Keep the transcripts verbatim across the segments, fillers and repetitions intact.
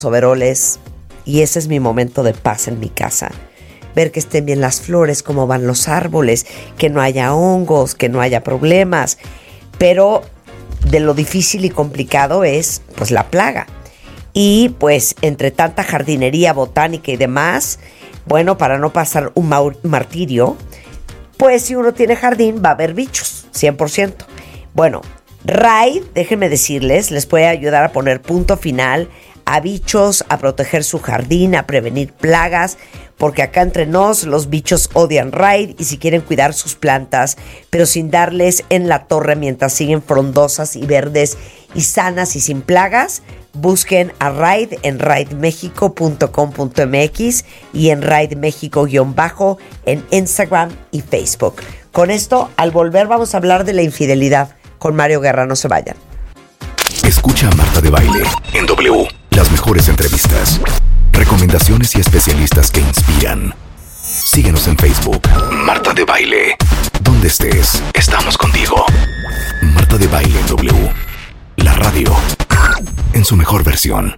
overoles y ese es mi momento de paz en mi casa. Ver que estén bien las flores, cómo van los árboles, que no haya hongos, que no haya problemas. Pero de lo difícil y complicado es pues la plaga. Y pues entre tanta jardinería botánica y demás, bueno, para no pasar un martirio, pues si uno tiene jardín va a haber bichos, cien por ciento. Bueno, Raid, déjenme decirles, les puede ayudar a poner punto final a bichos, a proteger su jardín, a prevenir plagas, porque acá entre nos los bichos odian Raid y si quieren cuidar sus plantas, pero sin darles en la torre mientras siguen frondosas y verdes y sanas y sin plagas, busquen a Raid en raid mexico punto com punto m x y en Raid México guión bajo en Instagram y Facebook. Con esto, al volver vamos a hablar de la infidelidad con Mario Guerra, no se vayan. Escucha a Marta de Baile en W. Las mejores entrevistas, recomendaciones y especialistas que inspiran. Síguenos en Facebook. Marta de Baile. Donde estés, estamos contigo. Marta de Baile en W. La radio en su mejor versión.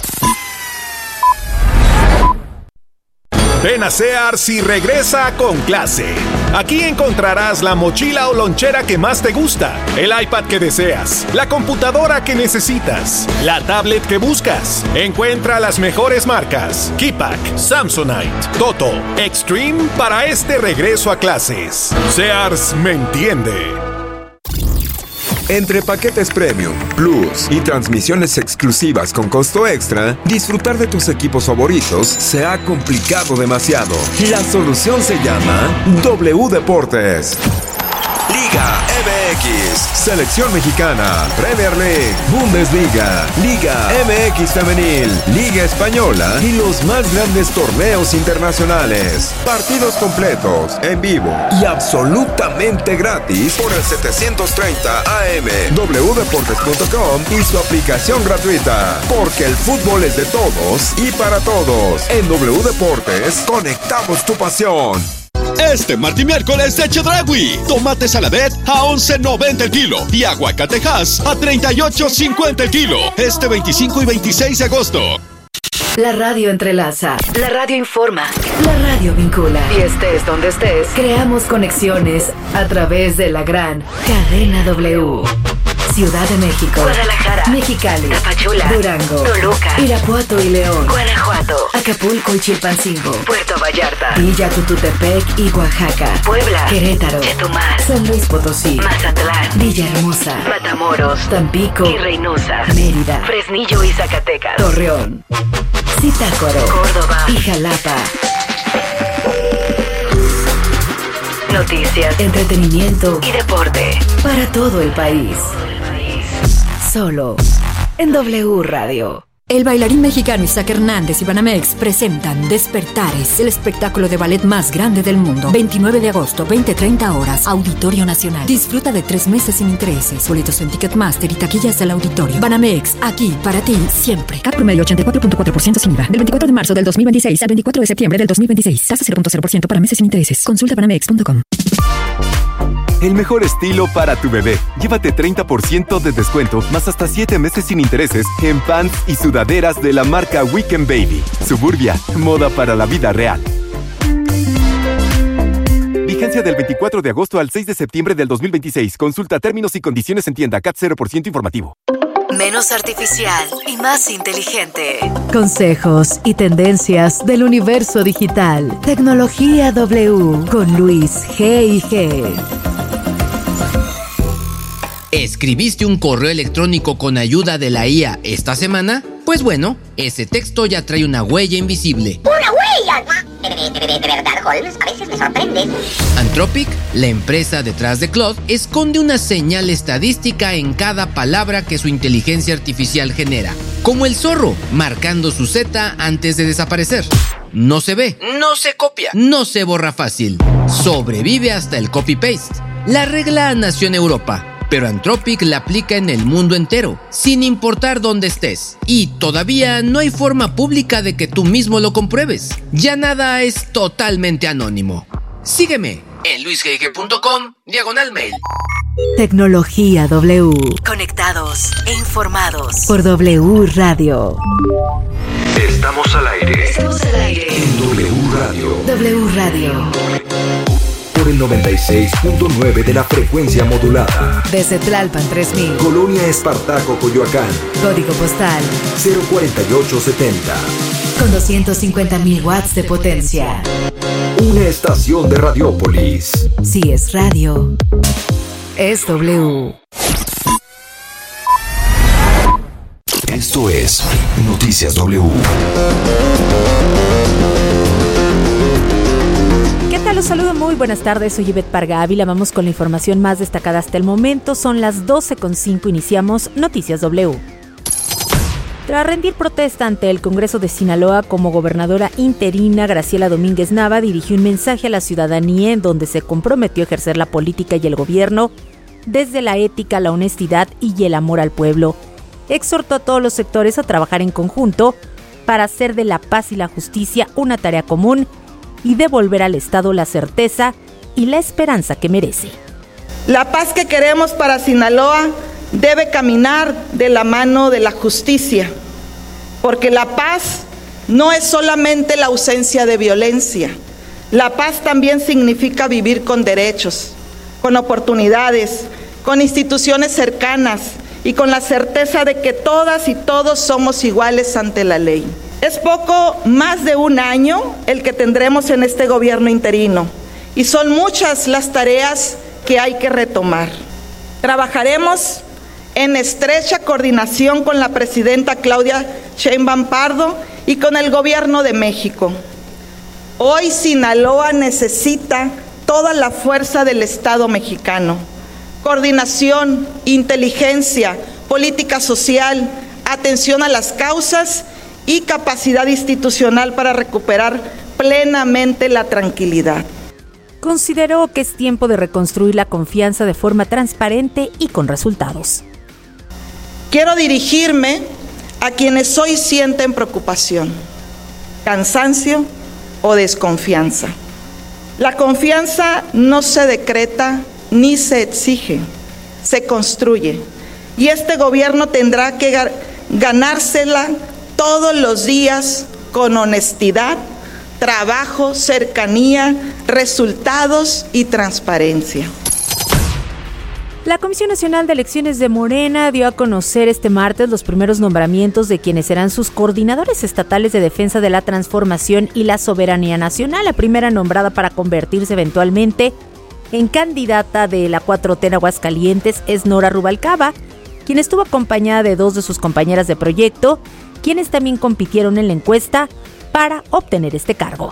Ven a Sears y regresa con clase. Aquí encontrarás la mochila o lonchera que más te gusta, el iPad que deseas, la computadora que necesitas, la tablet que buscas. Encuentra las mejores marcas: Keypack, Samsonite, Toto, Extreme para este regreso a clases. Sears me entiende. Entre paquetes Premium, Plus y transmisiones exclusivas con costo extra, disfrutar de tus equipos favoritos se ha complicado demasiado. La solución se llama W Deportes. Liga M X, Selección Mexicana, Premier League, Bundesliga, Liga M X Femenil, Liga Española y los más grandes torneos internacionales. Partidos completos, en vivo y absolutamente gratis por el setecientos treinta A M, w deportes punto com y su aplicación gratuita. Porque el fútbol es de todos y para todos. En W Deportes, conectamos tu pasión. Este martes y miércoles de Chedraui. Tomate Saladet a once noventa el kilo y aguacatejas a treinta y ocho cincuenta el kilo. Este veinticinco y veintiséis de agosto. La radio entrelaza, la radio informa, la radio vincula. Y estés donde estés, creamos conexiones a través de la gran cadena W. Ciudad de México, Guadalajara, Mexicali, Tapachula, Durango, Toluca, Irapuato y León, Guanajuato, Acapulco y Chilpancingo, Puerto Vallarta, Villa Tututepec y Oaxaca, Puebla, Querétaro, Chetumal, San Luis Potosí, Mazatlán, Villahermosa, Matamoros, Tampico y Reynosa, Mérida, Fresnillo y Zacatecas, Torreón, Zitácuaro, Córdoba y Jalapa. Noticias, entretenimiento y deporte para todo el país. Solo en W Radio. El bailarín mexicano Isaac Hernández y Banamex presentan Despertares, el espectáculo de ballet más grande del mundo. veintinueve de agosto, veinte treinta horas, Auditorio Nacional. Disfruta de tres meses sin intereses. Boletos en Ticketmaster y taquillas del auditorio. Banamex, aquí para ti siempre. C A T promedio ochenta y cuatro punto cuatro por ciento sin I V A. Del veinticuatro de marzo del dos mil veintiséis al veinticuatro de septiembre del dos mil veintiséis. Tasa cero punto cero por ciento para meses sin intereses. Consulta banamex punto com. El mejor estilo para tu bebé. Llévate treinta por ciento de descuento, más hasta siete meses sin intereses en pants y sudaderas de la marca Weekend Baby. Suburbia, moda para la vida real. Vigencia del veinticuatro de agosto al seis de septiembre del dos mil veintiséis. Consulta términos y condiciones en tienda. C A T cero por ciento informativo. Menos artificial y más inteligente. Consejos y tendencias del universo digital. Tecnología W con Luis G y G. ¿Escribiste un correo electrónico con ayuda de la I A esta semana? Pues bueno, ese texto ya trae una huella invisible. ¡Una huella! ¿De verdad, Holmes? A veces me sorprendes. Anthropic, la empresa detrás de Claude, esconde una señal estadística en cada palabra que su inteligencia artificial genera, como el zorro, marcando su Z antes de desaparecer. No se ve, no se copia, no se borra fácil. Sobrevive hasta el copy-paste. La regla nació en Europa, pero Anthropic la aplica en el mundo entero, sin importar dónde estés. Y todavía no hay forma pública de que tú mismo lo compruebes. Ya nada es totalmente anónimo. Sígueme en luis g g punto com, diagonal mail. Tecnología W. Conectados e informados por W Radio. aire. Estamos al aire. En W Radio. W Radio. Por el noventa y seis punto nueve de la frecuencia modulada. Desde Tlalpan tres mil. Colonia Espartaco, Coyoacán. Código postal cero cuarenta y ocho setenta. con doscientos cincuenta mil watts de potencia. Una estación de Radiópolis. Si es radio, es W. Esto es Noticias W. ¿Qué tal? Los saludo, muy buenas tardes, soy Ivette Parga Ávila. Vamos con la información más destacada hasta el momento. Son las doce con cinco, iniciamos Noticias W. Tras rendir protesta ante el Congreso de Sinaloa como gobernadora interina, Graciela Domínguez Nava dirigió un mensaje a la ciudadanía en donde se comprometió a ejercer la política y el gobierno desde la ética, la honestidad y el amor al pueblo. Exhortó a todos los sectores a trabajar en conjunto para hacer de la paz y la justicia una tarea común y devolver al Estado la certeza y la esperanza que merece. La paz que queremos para Sinaloa debe caminar de la mano de la justicia, porque la paz no es solamente la ausencia de violencia. La paz también significa vivir con derechos, con oportunidades, con instituciones cercanas y con la certeza de que todas y todos somos iguales ante la ley. Es poco más de un año el que tendremos en este gobierno interino y son muchas las tareas que hay que retomar. Trabajaremos en estrecha coordinación con la presidenta Claudia Sheinbaum Pardo y con el gobierno de México. Hoy Sinaloa necesita toda la fuerza del Estado mexicano. Coordinación, inteligencia, política social, atención a las causas y capacidad institucional para recuperar plenamente la tranquilidad. Consideró que es tiempo de reconstruir la confianza de forma transparente y con resultados. Quiero dirigirme a quienes hoy sienten preocupación, cansancio o desconfianza. La confianza no se decreta ni se exige, se construye. Y este gobierno tendrá que ganársela todos los días con honestidad, trabajo, cercanía, resultados y transparencia. La Comisión Nacional de Elecciones de Morena dio a conocer este martes los primeros nombramientos de quienes serán sus coordinadores estatales de defensa de la transformación y la soberanía nacional. La primera nombrada para convertirse eventualmente en candidata de la cuatro T en Aguascalientes es Nora Rubalcaba, quien estuvo acompañada de dos de sus compañeras de proyecto, quienes también compitieron en la encuesta para obtener este cargo.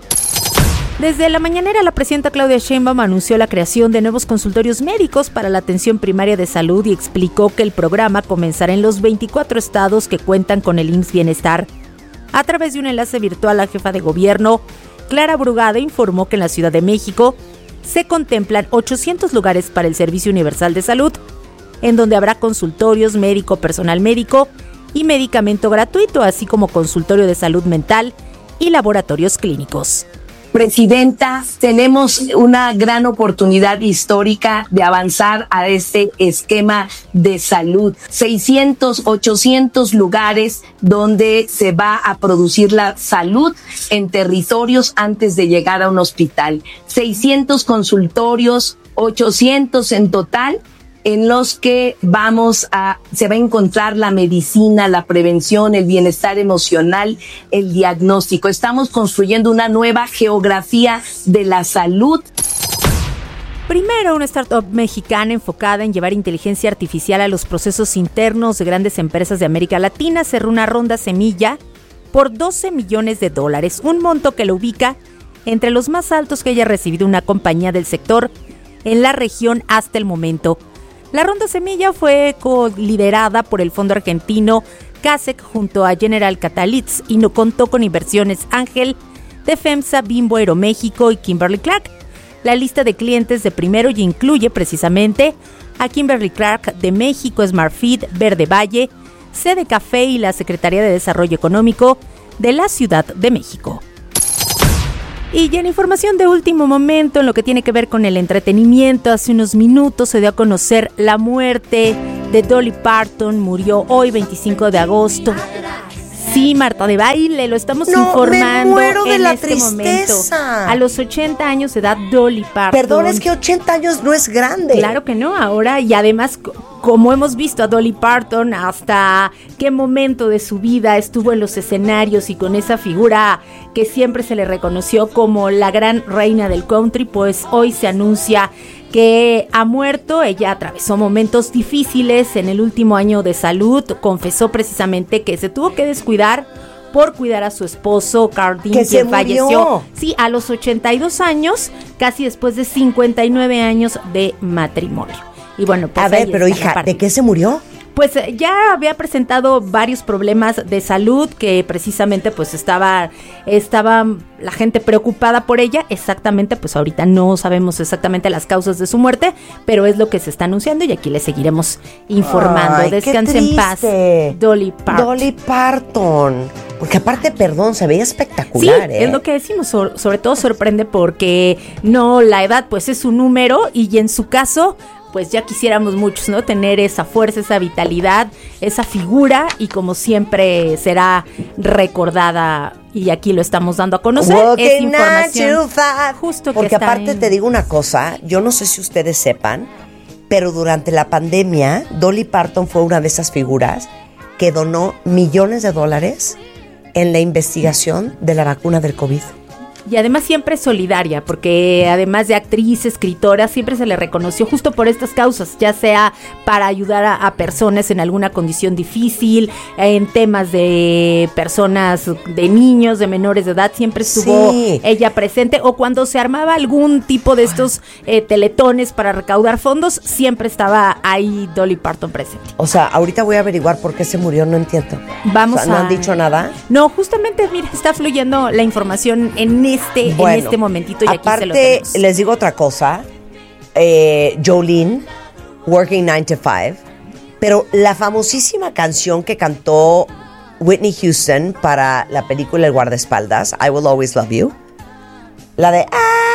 Desde la mañanera, la presidenta Claudia Sheinbaum anunció la creación de nuevos consultorios médicos para la atención primaria de salud y explicó que el programa comenzará en los veinticuatro estados que cuentan con el I M S S Bienestar. A través de un enlace virtual, la jefa de gobierno, Clara Brugada, informó que en la Ciudad de México se contemplan ochocientos lugares para el Servicio Universal de Salud, en donde habrá consultorios médico, personal médico y medicamento gratuito, así como consultorio de salud mental y laboratorios clínicos. Presidenta, tenemos una gran oportunidad histórica de avanzar a este esquema de salud. seiscientos, ochocientos lugares donde se va a producir la salud en territorios antes de llegar a un hospital. seiscientos consultorios, ochocientos en total, en los que vamos a, se va a encontrar la medicina, la prevención, el bienestar emocional, el diagnóstico. Estamos construyendo una nueva geografía de la salud. Primero, una startup mexicana enfocada en llevar inteligencia artificial a los procesos internos de grandes empresas de América Latina cerró una ronda semilla por doce millones de dólares, un monto que lo ubica entre los más altos que haya recibido una compañía del sector en la región hasta el momento. La ronda semilla fue co-liderada por el fondo argentino CASEC junto a General Catalyst y no contó con inversiones Ángel, de FEMSA, Bimbo Aeroméxico y Kimberly Clark. La lista de clientes de primero ya incluye precisamente a Kimberly Clark de México, SmartFeed, Verde Valle, C D Café y la Secretaría de Desarrollo Económico de la Ciudad de México. Y en información de último momento, en lo que tiene que ver con el entretenimiento, hace unos minutos se dio a conocer la muerte de Dolly Parton. Murió hoy, veinticinco de agosto. Sí, Marta de Baile, lo estamos no, informando. Me muero de en la este tristeza. Momento. A los ochenta años de edad, Dolly Parton. Perdón, es que ochenta años no es grande. Claro que no, ahora, y además, como hemos visto a Dolly Parton, hasta qué momento de su vida estuvo en los escenarios y con esa figura que siempre se le reconoció como la gran reina del country, pues hoy se anuncia que ha muerto. Ella atravesó momentos difíciles en el último año de salud, confesó precisamente que se tuvo que descuidar por cuidar a su esposo, Carl Dean, que quien falleció, sí, a los ochenta y dos años, casi después de cincuenta y nueve años de matrimonio. Y bueno, pues a ver, pero hija, ¿de qué se murió? Pues ya había presentado varios problemas de salud que precisamente pues estaba, estaba la gente preocupada por ella. Exactamente, pues ahorita no sabemos exactamente las causas de su muerte, pero es lo que se está anunciando y aquí le seguiremos informando. Ay, descanse en paz, Dolly Parton. Dolly Parton. Porque aparte, perdón, se veía espectacular, sí, ¿eh? es lo que decimos, so- sobre todo sorprende porque no, la edad pues es un número y en su caso pues ya quisiéramos muchos, ¿no? Tener esa fuerza, esa vitalidad, esa figura y como siempre será recordada y aquí lo estamos dando a conocer. Es información justo que porque está aparte en... te digo una cosa, yo no sé si ustedes sepan, pero durante la pandemia Dolly Parton fue una de esas figuras que donó millones de dólares en la investigación de la vacuna del COVID. Y además siempre solidaria, porque además de actriz, escritora, siempre se le reconoció justo por estas causas, ya sea para ayudar a, a personas en alguna condición difícil, en temas de personas, de niños, de menores de edad, siempre estuvo sí. ella presente, o cuando se armaba algún tipo de estos eh, teletones para recaudar fondos, siempre estaba ahí Dolly Parton presente. O sea, ahorita voy a averiguar por qué se murió, no entiendo. Vamos o sea, ¿no a... han dicho nada? No, justamente, mira, está fluyendo la información en Este, bueno, en este momentito y aquí se lo tenemos. Aparte, les digo otra cosa, eh, Jolene, Working nine to five, pero la famosísima canción que cantó Whitney Houston para la película El guardaespaldas, I Will Always Love You, la de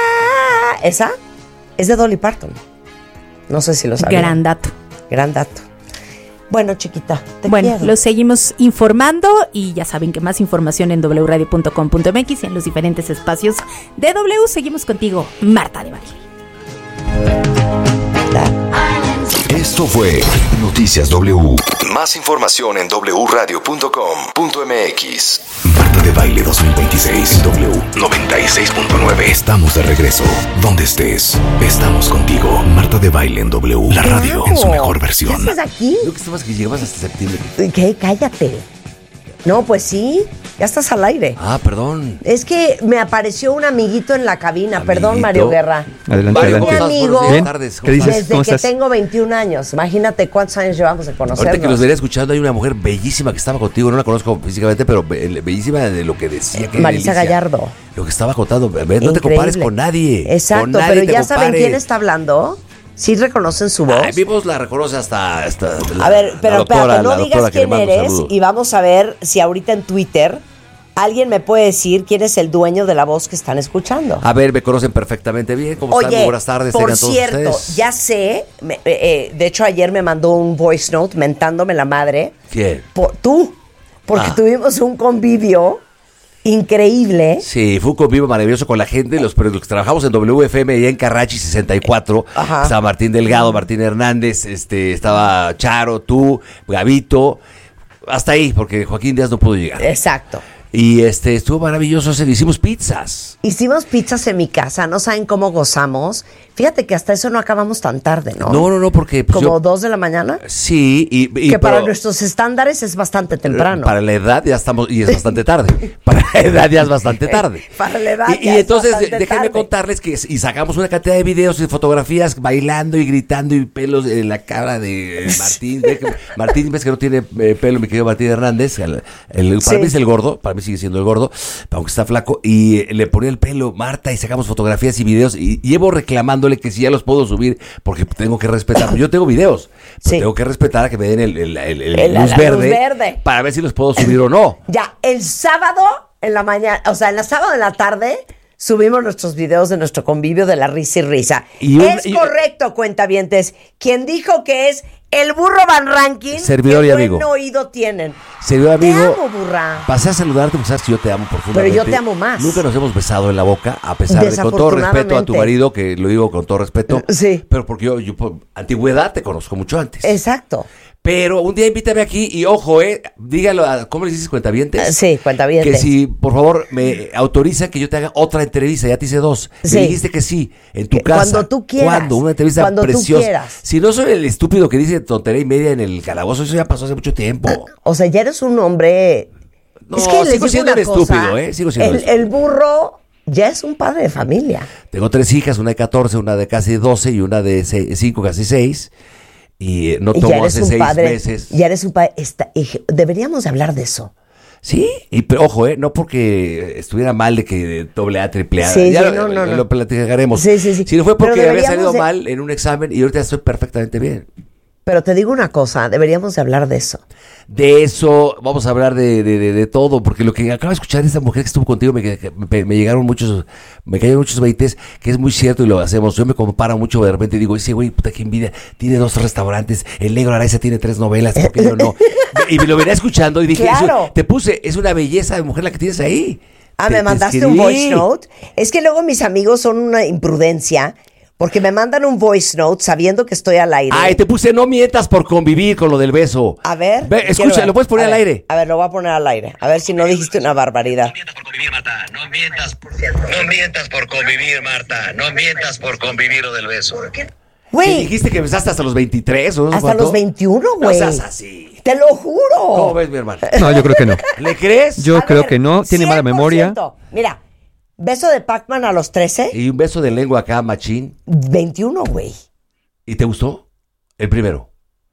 ah, esa es de Dolly Parton. No sé si lo sabían. Gran dato. Gran dato. Bueno, chiquita, te bueno, quiero. Lo seguimos informando y ya saben que más información en doble u radio punto com punto m x y en los diferentes espacios de W. Seguimos contigo, Marta de Baile. Esto fue Noticias W. Más información en doble u radio punto com punto m x. Marta de Baile dos mil veintiséis en W noventa y seis punto nueve. Estamos de regreso. Donde estés, estamos contigo. Marta de Baile en W. La radio en su mejor versión. ¿Qué haces aquí? Lo que estabas que llegabas hasta septiembre. ¿Qué? Cállate. No, pues sí, ya estás al aire. Ah, perdón. Es que me apareció un amiguito en la cabina. ¿Amiguito? Perdón, Mario Guerra. Adelante, Mario, adelante. mi amigo, Buenas tardes. ¿Qué dices? desde ¿Cómo que estás? tengo veintiún años. Imagínate cuántos años llevamos de conocernos. Ahorita que los venía escuchando, hay una mujer bellísima que estaba contigo. No la conozco físicamente, pero be- bellísima de lo que decía. Que Marisa delicia. Gallardo. Lo que estaba contando. Ve, no te Increíble. compares con nadie. Exacto, con nadie pero te ya saben compares. quién está hablando. ¿Sí reconocen su voz? Ay, mi voz la reconoce hasta... hasta la, a ver, pero la doctora, espérate, no la digas doctora que le quién mando un eres saludo. y vamos a ver si ahorita en Twitter alguien me puede decir quién es el dueño de la voz que están escuchando. A ver, me conocen perfectamente bien. ¿Cómo están? Oye, Muy buenas tardes. por tengan todos cierto, ustedes. ya sé, me- eh, eh, de hecho ayer me mandó un voice note mentándome la madre. ¿Quién? Por, tú, porque Ah. tuvimos un convivio increíble. Sí, fue un convivio maravilloso con la gente, los, los que trabajamos en W F M allá en Carrachi sesenta y cuatro. Ajá. Estaba Martín Delgado, Martín Hernández, este, estaba Charo, tú, Gabito. Hasta ahí, porque Joaquín Díaz no pudo llegar. Exacto. Y este estuvo maravilloso, se le hicimos pizzas. Hicimos pizzas en mi casa, no saben cómo gozamos. Fíjate que hasta eso no acabamos tan tarde, ¿no? No, no, no, porque pues, Como yo- dos de la mañana. Sí, y, y- Que para pero- nuestros estándares es bastante temprano. Para la edad ya estamos, y es bastante tarde. Para la edad ya es bastante tarde. Para la edad Y, y ya es entonces bastante déjenme tarde. contarles que y sacamos una cantidad de videos y fotografías bailando y gritando y pelos en la cara de Martín. Ve que- Martín, ves que no tiene eh, pelo, mi querido Martín Hernández. El, el- para Sí. mí es el gordo, para mí sigue siendo el gordo, aunque está flaco. Y eh, le ponía el pelo Marta y sacamos fotografías y videos. Y, y llevo reclamándole que si ya los puedo subir porque tengo que respetar. Yo tengo videos, pero Sí. tengo que respetar a que me den el, el- el- el El- la luz, luz verde verde. para ver si los puedo subir o no. Ya, el sábado en la mañana, o sea, el sábado en la tarde, subimos nuestros videos de nuestro convivio de la risa y risa. Y un- es y- correcto, cuentavientes. Quien dijo que es el burro Van Ranking, Servidor qué y buen amigo. oído tienen. Servidor amigo. Te amo, burra. Pasé a saludarte porque sabes que yo te amo profundamente. Pero yo te amo más. Nunca nos hemos besado en la boca, a pesar de, con todo respeto a tu Desafortunadamente. marido, que lo digo con todo respeto. Sí. Pero porque yo, yo por antigüedad te conozco mucho antes. Exacto. Pero un día invítame aquí y ojo, eh, dígalo, a- ¿cómo le dices, cuentavientes? Sí, cuentavientes. Que si, por favor, me autoriza que yo te haga otra entrevista, ya te hice dos. Sí. Me dijiste que sí, en tu Que casa. cuando tú quieras. ¿Cuándo? Una entrevista Cuando tú preciosa. quieras. Si no soy el estúpido que dice tontería y media en el calabozo, eso ya pasó hace mucho tiempo. O sea, ya eres un hombre. No, es que les sigo digo siendo una un cosa, estúpido, ¿eh? Sigo siendo el, estúpido. el burro ya es un padre de familia. Tengo tres hijas, una de catorce, una de casi doce y una de cinco, casi seis. Y eh, no Y ya tomo eres hace un seis padre. meses. Ya eres un padre. está- y- deberíamos de hablar de eso. Sí, y pero ojo, eh, no porque estuviera mal de que doble A, triple A. Sí, ya sí, lo, no, no, lo no. platicaremos. Sí, sí, sí. Si no fue Pero porque había deberíamos salido de- mal en un examen y ahorita estoy perfectamente bien. Pero te digo una cosa, deberíamos de hablar de eso. De eso, vamos a hablar de, de, de, de todo, porque lo que acabo de escuchar de esa mujer que estuvo contigo, me, me, me llegaron muchos, me cayeron muchos veintes, que es muy cierto y lo hacemos. Yo me comparo mucho de repente y digo, ese güey, puta, qué envidia, tiene dos restaurantes, el negro Araiza tiene tres novelas, ¿por qué yo no? Y me lo venía escuchando y dije, Claro. eso, te puse, es una belleza de mujer la que tienes ahí. Ah, Te- me te mandaste escribí. un voice note. Es que luego mis amigos son una imprudencia porque me mandan un voice note sabiendo que estoy al aire. Ay, te puse, no mientas por convivir con lo del beso. A ver. Ve, quiero escucha, ver. lo puedes poner A al ver, aire. A ver, lo voy a poner al aire. A ver si no dijiste una barbaridad. No mientas, no mientas por convivir, Marta. No mientas por convivir o del beso. ¿Qué Güey, dijiste que besaste hasta los veintitrés o no sé hasta cuánto? los veintiuno, No güey. seas así. Te lo juro. ¿Cómo ves, mi hermano? No, yo creo que no. ¿Le crees? Yo A creo ver, que no. Tiene mala cien por memoria. ciento. Mira, beso de Pac-Man a los trece, Y un beso de lengua acá, machín. veintiuno, güey. ¿Y te gustó? El primero.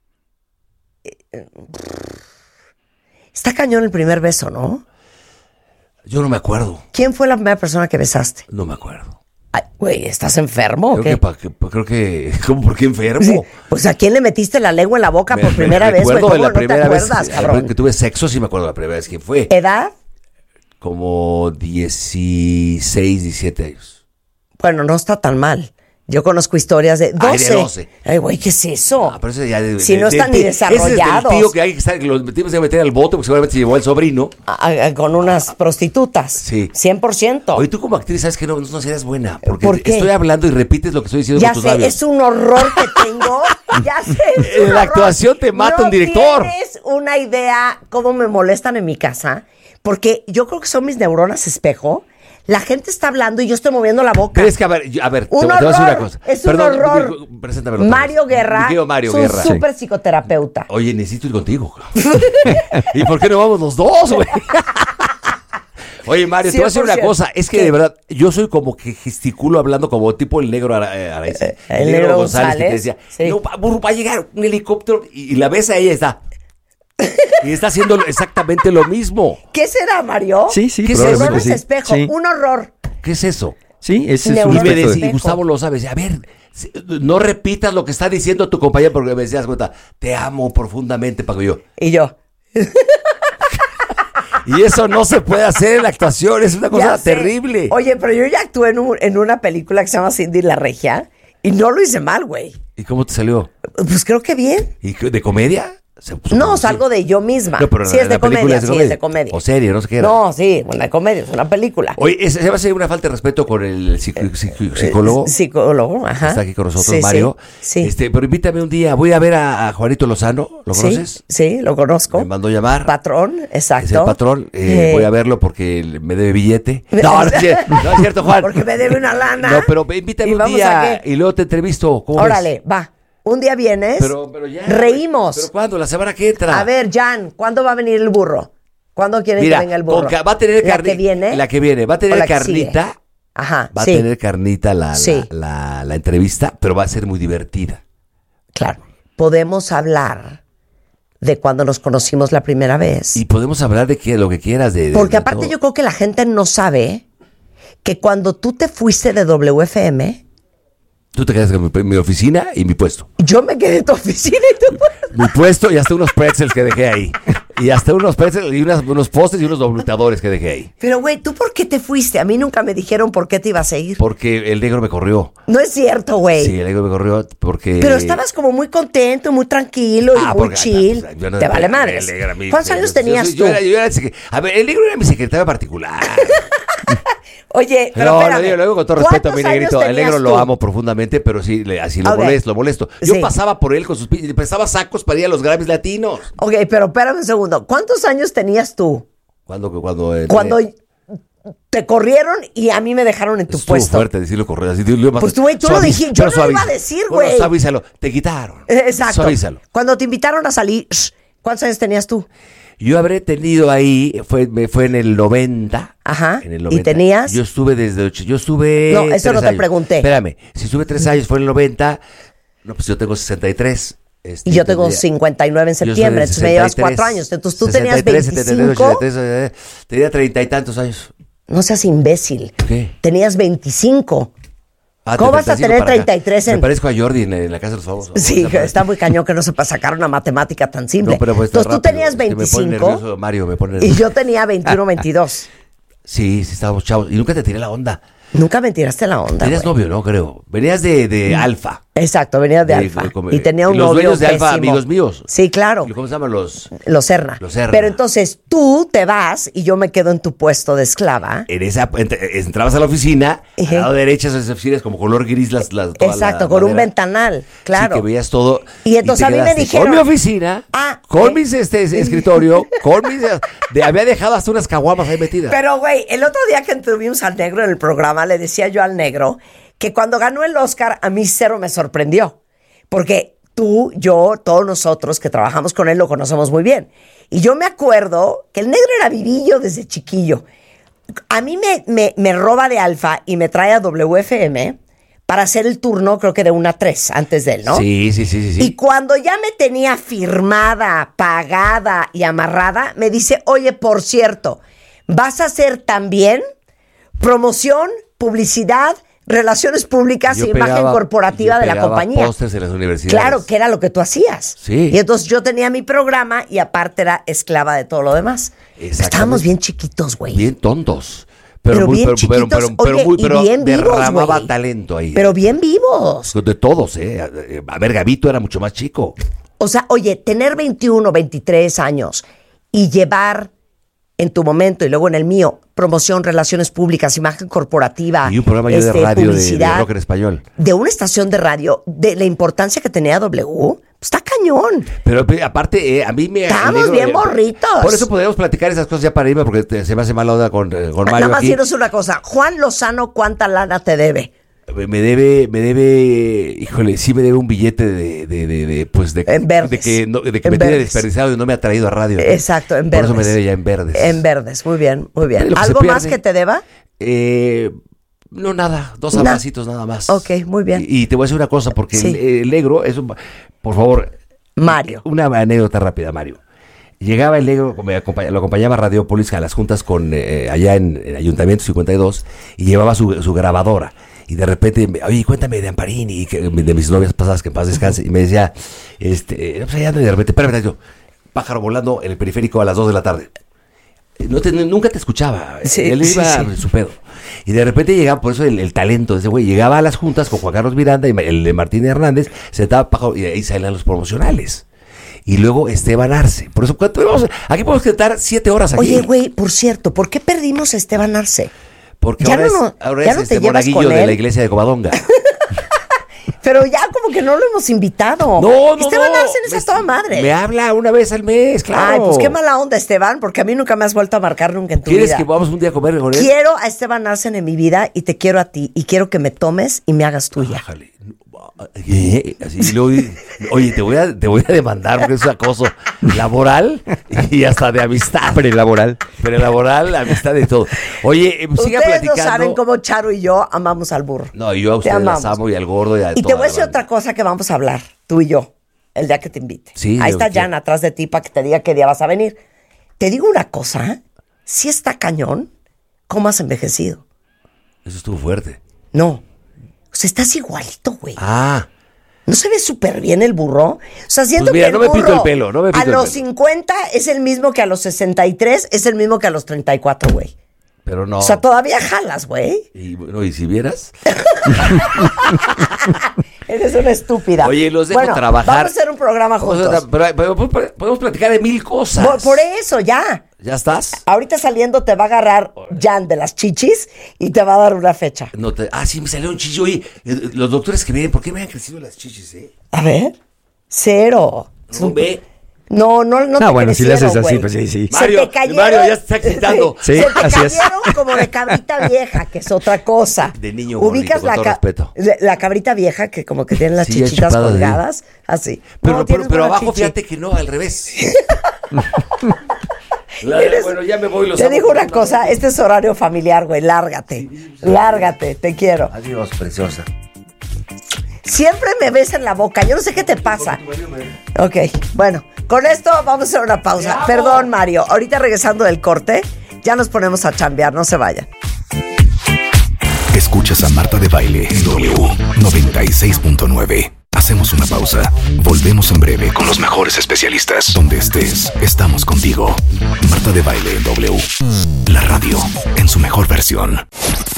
Está cañón el primer beso, ¿no? Yo no me acuerdo. ¿Quién fue la primera persona que besaste? No me acuerdo. Ay, güey, ¿estás enfermo o Creo qué? que, pa- que- creo que... ¿Cómo? ¿Por qué enfermo? Sí, pues ¿a quién le metiste la lengua en la boca Me- por me primera vez, güey? recuerdo ¿Cómo de la no te primera vez acuerdas, que- cabrón? que tuve sexo, sí me acuerdo de la primera vez que fue. ¿Edad? Como dieciséis, diecisiete años. Bueno, no está tan mal. Yo conozco historias de Ay, doce. de doce. Ay, güey, ¿qué es eso? Ah, pero ese ya de- Si de- no de- están de- ni ese es del desarrollados. tío que hay que estar, que los metimos a meter al bote porque seguramente se llevó el sobrino. A- a- con unas prostitutas. Sí. cien por ciento. Oye, tú como actriz sabes que no, no serías buena. Porque ¿Por te- qué? estoy hablando y repites lo que estoy diciendo Ya con tus sé, labios. es un horror que tengo. Ya sé. es un En la horror. actuación te mata No un director. tienes una idea cómo me molestan en mi casa. Porque yo creo que son mis neuronas espejo. La gente está hablando y yo estoy moviendo la boca. Pero es que, a ver, yo- a ver, te, Un te voy a decir una horror, cosa. es un Perdón, horror. digo, preséntamelo otra Mario vez. Guerra Mi querido Mario es un Guerra. súper psicoterapeuta. Oye, necesito ir contigo. ¿Y por qué no vamos los dos, güey? Oye, Mario, te voy a decir una cien por ciento. cosa. Es que ¿Qué? de verdad, yo soy como que gesticulo hablando como tipo el negro Ara- eh, Araiza. el negro González, que te decía, sí. no, va, burro, va a llegar un helicóptero y, y la ves a ella y está. Y está haciendo exactamente lo mismo. ¿Qué será, Mario? Sí, sí, ¿Qué es probablemente Neuronas sí. espejo, Sí. un horror. ¿Qué es eso? Sí, ese es Y un me aspecto decía, de- y Gustavo lo sabe, decía, a ver, si- no repitas lo que está diciendo tu compañera porque me decías cuenta, te amo profundamente, Paco, y yo. Y yo. Y eso no se puede hacer en la actuación, es una cosa Ya sé. terrible. Oye, pero yo ya actué en, un- en una película que se llama Cindy la Regia y no lo hice mal, güey. ¿Y cómo te salió? Pues creo que bien. ¿Y qué- de comedia? Se puso No, como- salgo de yo misma. No, pero sí, la- es de la película comedia, es de sí, comedia. es de comedia. O serie, no sé qué era. No, sí, una comedia, es una película. Oye, ese- se va a hacer una falta de respeto con el psico- psico- psicólogo. Eh, Psicólogo, ajá. que está aquí con nosotros, Sí, sí, Mario. sí. Este, pero invítame un día. Voy a ver a, a Juanito Lozano. ¿Lo Sí, conoces? Sí, lo conozco. Me mandó llamar. Patrón, exacto. Es el patrón. Eh, Eh, Voy a verlo porque él me debe billete. No, no es cierto, no es cierto, Juan. Porque me debe una lana. No, pero invítame ¿Y un vamos a día qué? y luego te entrevisto. ¿Cómo Órale, va. Un día vienes. Pero- pero ya, Reímos. ¿Pero cuándo? ¿La semana que entra? A ver, Jan, ¿cuándo va a venir el burro? ¿Cuándo quieren Mira, que venga el burro? con ca- va a tener ¿La carni- que viene? La que viene. Va a ¿O tener la que sigue? carnita. Ajá, Va sí. a tener carnita la, la- Sí. la, la entrevista, pero va a ser muy divertida. Claro. Podemos hablar de cuando nos conocimos la primera vez. Y podemos hablar de que, lo que quieras. De, de- Porque de aparte todo. yo creo que la gente no sabe que cuando tú te fuiste de W F M, Tú te quedas con mi, mi oficina y mi puesto. yo me quedé en tu oficina y tú... Mi puesto y hasta unos pretzels que dejé ahí. Y hasta unos peces y unas, unos postes y unos doblutadores que dejé ahí. Pero, güey, ¿tú por qué te fuiste? A mí nunca me dijeron por qué te ibas a ir. Porque el negro me corrió. No es cierto, güey. Sí, el negro me corrió porque... Pero estabas como muy contento, muy tranquilo y Ah, muy porque- chill. ah, pues, yo no- te vale el- madres. el negro a mí- ¿Cuántos años yo- tenías yo- yo tú? era- yo era el secre- a ver, el negro era mi secretario particular. Oye, pero no, espérame. lo digo, lo digo con todo respeto a mi ¿Cuántos años negrito. El negro tenías lo tú? amo profundamente, pero sí, le, así lo Ok. molesto, lo molesto. Yo Sí. pasaba por él con sus... pi- Le prestaba sacos para ir a los Grammys latinos. Ok, pero espérame un segundo. ¿Cuántos años tenías tú Cuando... Cuando, eh, cuando te corrieron y a mí me dejaron en tu Estuvo puesto? fuerte decirlo correcto. Así, dilo más- Pues tú, güey, tú lo suaviz- dijiste. Yo pero no lo iba a suaviza- decir, Bueno, güey. suavízalo. Te quitaron. Eh, Exacto. Suavízalo. Cuando te invitaron a salir, shh, ¿cuántos años tenías tú? Yo habré tenido ahí, fue, me fue en el noventa. Ajá. En el ¿Y noventa. tenías? Yo estuve desde ocho, yo estuve No, eso no tres te años. pregunté. Espérame, si estuve tres años fue en el noventa, no, pues yo tengo sesenta y tres. Este, Y yo tengo tendría- cincuenta y nueve en yo soy septiembre, del entonces me llevas sesenta y tres, cuatro años. Entonces tú tenías sesenta y tres, setenta y tres, veinticinco. ochenta y tres, eh, tenía treinta y tantos años. No seas imbécil. ¿Qué? Tenías veinticinco. Ah, ¿Cómo te- vas a treinta y cinco tener para acá. treinta y tres en- Me parezco a Jordi en, en la Casa de los Famosos. Sí, O sea, está muy cañón que no sepa sacar una matemática tan simple. No, pero pues está Entonces tú rápido. tenías Es que me pone veinticinco nervioso, Mario, me pone y nervioso. yo tenía veintiuno, veintidós. Sí, sí, estábamos chavos. Y nunca te tiré la onda. Nunca me tiraste la onda, Tenías güey. novio, ¿no? Creo. Venías de, de Alfa. Exacto, venía de De- Alfa. de como- Y tenía un los novio dueños de Alfa, pésimo. amigos míos. Sí, claro. ¿Cómo se llaman los? Los Serna. Los Serna. Pero entonces tú te vas y yo me quedo en tu puesto de esclava. En esa, ent- entrabas a la oficina, al lado derecho esas oficinas como color gris, las, las toda Exacto, la con un madera. ventanal, claro. Sí, que veías todo. Y entonces te a mí me quedaste dijeron- Con mi oficina, Ah, con eh. mis este, escritorio, con mis... De, había dejado hasta unas caguamas ahí metidas. Pero, güey, el otro día que tuvimos al negro en el programa, le decía yo al negro que cuando ganó el Oscar, a mí cero me sorprendió. Porque tú, yo, todos nosotros que trabajamos con él lo conocemos muy bien. Y yo me acuerdo que el negro era vivillo desde chiquillo. A mí me, me, me roba de Alfa y me trae a W F M para hacer el turno, creo que de una a tres, antes de él, ¿no? Sí, sí, sí, sí. sí. Y cuando ya me tenía firmada, pagada y amarrada, me dice, oye, por cierto, vas a hacer también promoción, publicidad, relaciones públicas Yo e imagen pegaba- corporativa yo de la pegaba compañía. pósters en las universidades. Claro, que era lo que tú hacías. Sí. Y entonces yo tenía mi programa y aparte era esclava de todo lo demás. Estábamos bien chiquitos, güey. Bien tontos. Pero, Pero muy, bien pero, pero, chiquitos, pero, pero oye, muy, y pero bien vivos, derramaba güey. talento ahí. Pero bien vivos. De todos, ¿eh? A ver, Gabito era mucho más chico. O sea, oye, tener veintiuno, veintitrés años y llevar en tu momento y luego en el mío promoción, relaciones públicas, imagen corporativa, Y un programa yo de este, radio de, de publicidad, rock en español. de una estación de radio, de la importancia que tenía W, pues está cañón. Pero pe- aparte, eh, a mí me... Estábamos el negro, bien eh, morritos. Por eso podríamos platicar esas cosas ya para irme, porque te- se me hace mala onda con, eh, con Mario Nada más aquí. dinos una cosa, Juan Lozano, ¿cuánta lana te debe? Me debe, me debe, híjole, sí me debe un billete de, de, de, de, pues de, En verdes. de que, no- de que En me tiene verdes. desperdiciado y no me ha traído a radio. ¿no? Exacto, en Por eso me verdes. debe ya en verdes. En verdes, muy bien, muy bien. Lo que se ¿Algo más pierde. que te deba? Eh, no, nada, dos Na- abracitos nada más. Ok, muy bien. Y, y te voy a decir una cosa, porque Sí. el, el negro es un... Por favor. Mario. Una anécdota rápida, Mario. Llegaba el negro, me acompaña- lo acompañaba Radiopolis a las juntas con eh, allá en el Ayuntamiento cincuenta y dos y llevaba su, su grabadora. Y de repente, me- oye, cuéntame de Amparini, y que- de mis novias pasadas, que en paz descanse. Y me decía, este, pues allá ando, y de repente, espérame, yo, pájaro volando en el periférico a las dos de la tarde. No te- nunca te escuchaba. Sí, Él sí, iba sí. a su pedo. Y de repente llegaba, por eso el, el talento de ese güey, llegaba a las juntas con Juan Carlos Miranda y Ma- el de Martín Hernández, se sentaba pájaro y ahí salían los promocionales. Y luego Esteban Arce. Por eso, ¿cuánto vamos? Aquí podemos quedar siete horas aquí. Oye, güey, por cierto, ¿por qué perdimos a Esteban Arce? Porque ya ahora no, es, ahora ya es no te este llevas monaguillo con de él. la iglesia de Covadonga. Pero ya como que no lo hemos invitado. No, no, Esteban no. Arce no es a toda madre. Me habla una vez al mes, claro. Ay, pues qué mala onda, Esteban, porque a mí nunca me has vuelto a marcar nunca en tu ¿Quieres vida. que vamos un día a comer con él? Quiero a Esteban Arce en mi vida y te quiero a ti y quiero que me tomes y me hagas tuya. Ájale. ¿Qué? Así, y luego, oye, te voy, a, te voy a demandar porque es acoso laboral y hasta de amistad. Prelaboral. Prelaboral, amistad y todo. Oye, eh, siga Ustedes no platicando. saben cómo Charo y yo amamos al burro. No, y yo a Te ustedes las amamos. amo y al gordo y a Y te toda voy a la decir banda. otra cosa que vamos a hablar, tú y yo, el día que te invite. Sí, Ahí yo está quiero. Jan atrás de ti para que te diga qué día vas a venir. Te digo una cosa, si está cañón, ¿cómo has envejecido? Eso estuvo fuerte. No. O sea, estás igualito, güey. Ah. ¿No se ve súper bien el burro? O sea, siento Pues mira, que el no me burro pinto el pelo, no me pinto a el los pelo. cincuenta es el mismo que a los sesenta y tres, es el mismo que a los treinta y cuatro, güey. Pero no. O sea, todavía jalas, güey. Y, bueno, ¿y si vieras? Eres una estúpida. Oye, los dejo bueno, trabajar. Vamos a hacer un programa Vamos a- juntos. pero- pero- pero podemos platicar de mil cosas. Por, por eso, ya. ¿Ya estás? Ahorita saliendo te va a agarrar Jan de las chichis y te va a dar una fecha. No te- ah, sí, me salió un chichi. Oye, eh, los doctores que vienen, ¿por qué me han crecido las chichis, eh? A ver. Cero. No, ve. No, no, no, Ah, te bueno, si le haces crecieron, así, güey. pues sí, sí. Se Mario, te cayeron, Mario, ya se está excitando. Sí, se te así es. cayeron como de cabrita vieja, que es otra cosa. De niño Ubicas gordito, la, con todo ca- respeto. la- la cabrita vieja que como que tiene las Sí, ya chichitas chupada de- colgadas, así. Pero, No, pero, tienes pero buena abajo, chichi. fíjate que no, al revés. La- Eres- bueno, ya me voy. Los Te amo digo una profundamente. cosa, este es horario familiar, güey, lárgate. Lárgate, te quiero. Adiós, preciosa. Siempre me ves en la boca, yo no sé qué te pasa. Ok, bueno, con esto vamos a hacer una pausa. Perdón, Mario, ahorita regresando del corte, ya nos ponemos a chambear, no se vayan. Escuchas a Marta de Baile en W noventa y seis punto nueve. Hacemos una pausa. Volvemos en breve con los mejores especialistas. Donde estés, estamos contigo. Marta de Baile en W. La radio en su mejor versión.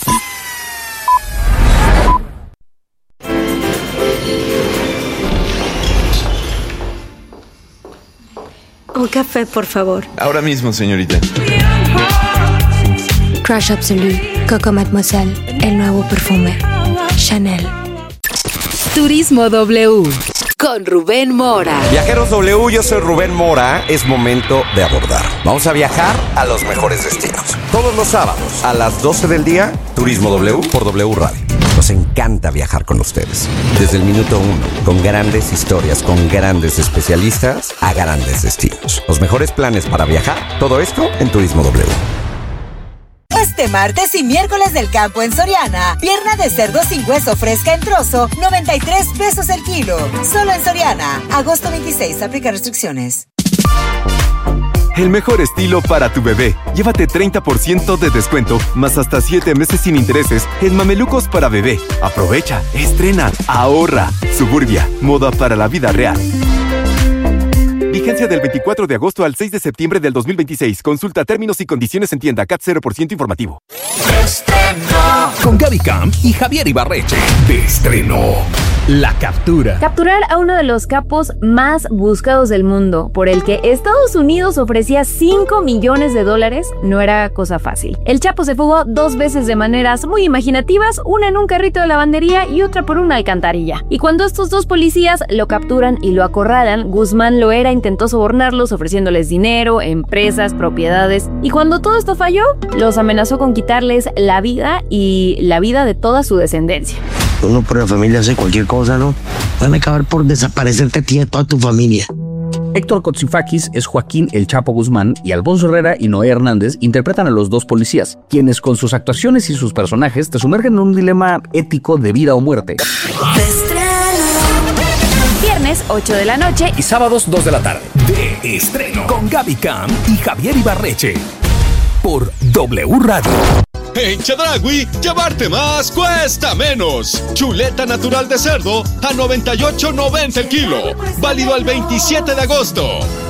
Un café, por favor. Ahora mismo, señorita. Crush Absolute, Coco Mademoiselle, el nuevo perfume. Chanel. Turismo W con Rubén Mora. Viajeros W, yo soy Rubén Mora. Es momento de abordar. Vamos a viajar a los mejores destinos. Todos los sábados a las doce del día, Turismo W por W Radio. Nos encanta viajar con ustedes. Desde el minuto uno, con grandes historias, con grandes especialistas a grandes destinos. Los mejores planes para viajar, todo esto en Turismo W. Este martes y miércoles del campo en Soriana. Pierna de cerdo sin hueso fresca en trozo, noventa y tres pesos el kilo. Solo en Soriana. Agosto veintiséis, aplica restricciones. El mejor estilo para tu bebé. Llévate treinta por ciento de descuento, más hasta siete meses sin intereses en mamelucos para bebé. Aprovecha, estrena, ahorra. Suburbia, moda para la vida real. Vigencia del veinticuatro de agosto al seis de septiembre del dos mil veintiséis. Consulta términos y condiciones en tienda. C A T cero por ciento informativo. Con Gaby Camp y Javier Ibarreche. De estreno. La captura. Capturar a uno de los capos más buscados del mundo, por el que Estados Unidos ofrecía cinco millones de dólares, no era cosa fácil. El Chapo se fugó dos veces de maneras muy imaginativas, una en un carrito de lavandería y otra por una alcantarilla. Y cuando estos dos policías lo capturan y lo acorralan, Guzmán Loera intentó sobornarlos ofreciéndoles dinero, empresas, propiedades, y cuando todo esto falló, los amenazó con quitarles la vida y la vida de toda su descendencia. Uno por la familia hace cualquier cosa, ¿no? Van a acabar por desaparecerte a ti y a toda tu familia. Héctor Kotsifakis es Joaquín El Chapo Guzmán y Alfonso Herrera y Noé Hernández interpretan a los dos policías, quienes con sus actuaciones y sus personajes te sumergen en un dilema ético de vida o muerte. Viernes, ocho de la noche Y sábados, dos de la tarde. De estreno. Con Gaby Camp y Javier Ibarreche. Por W Radio. En Chedraui, llevarte más cuesta menos. Chuleta natural de cerdo a noventa y ocho noventa el kilo. Válido al veintisiete de agosto.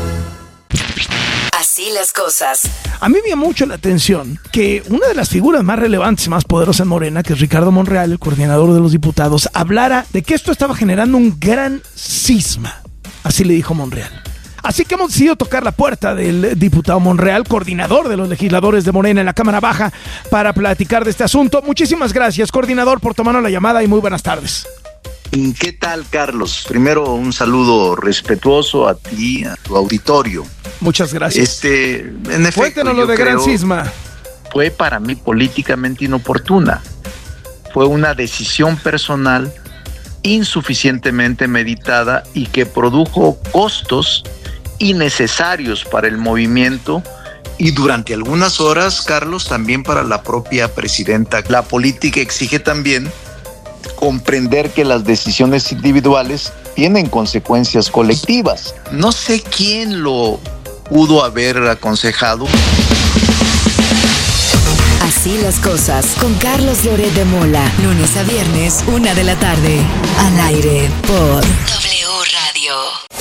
Así las cosas. A mí me llamó mucho la atención que una de las figuras más relevantes y más poderosas en Morena, que es Ricardo Monreal, el coordinador de los diputados, hablara de que esto estaba generando un gran cisma. Así le dijo Monreal. Así que hemos decidido tocar la puerta del diputado Monreal, coordinador de los legisladores de Morena en la Cámara Baja, para platicar de este asunto. Muchísimas gracias, coordinador, por tomarnos la llamada y muy buenas tardes. ¿Qué tal, Carlos? Primero, un saludo respetuoso a ti, a tu auditorio. Muchas gracias. Este, en efecto, Cuéntanos lo yo de Gran creo Cisma. Fue para mí políticamente inoportuna. Fue una decisión personal insuficientemente meditada y que produjo costos innecesarios para el movimiento y durante algunas horas, Carlos, también para la propia presidenta. La política exige también comprender que las decisiones individuales tienen consecuencias colectivas. No sé quién lo pudo haber aconsejado. Así las cosas, con Carlos Loret de Mola. Lunes a viernes, una de la tarde. Al aire por W Radio.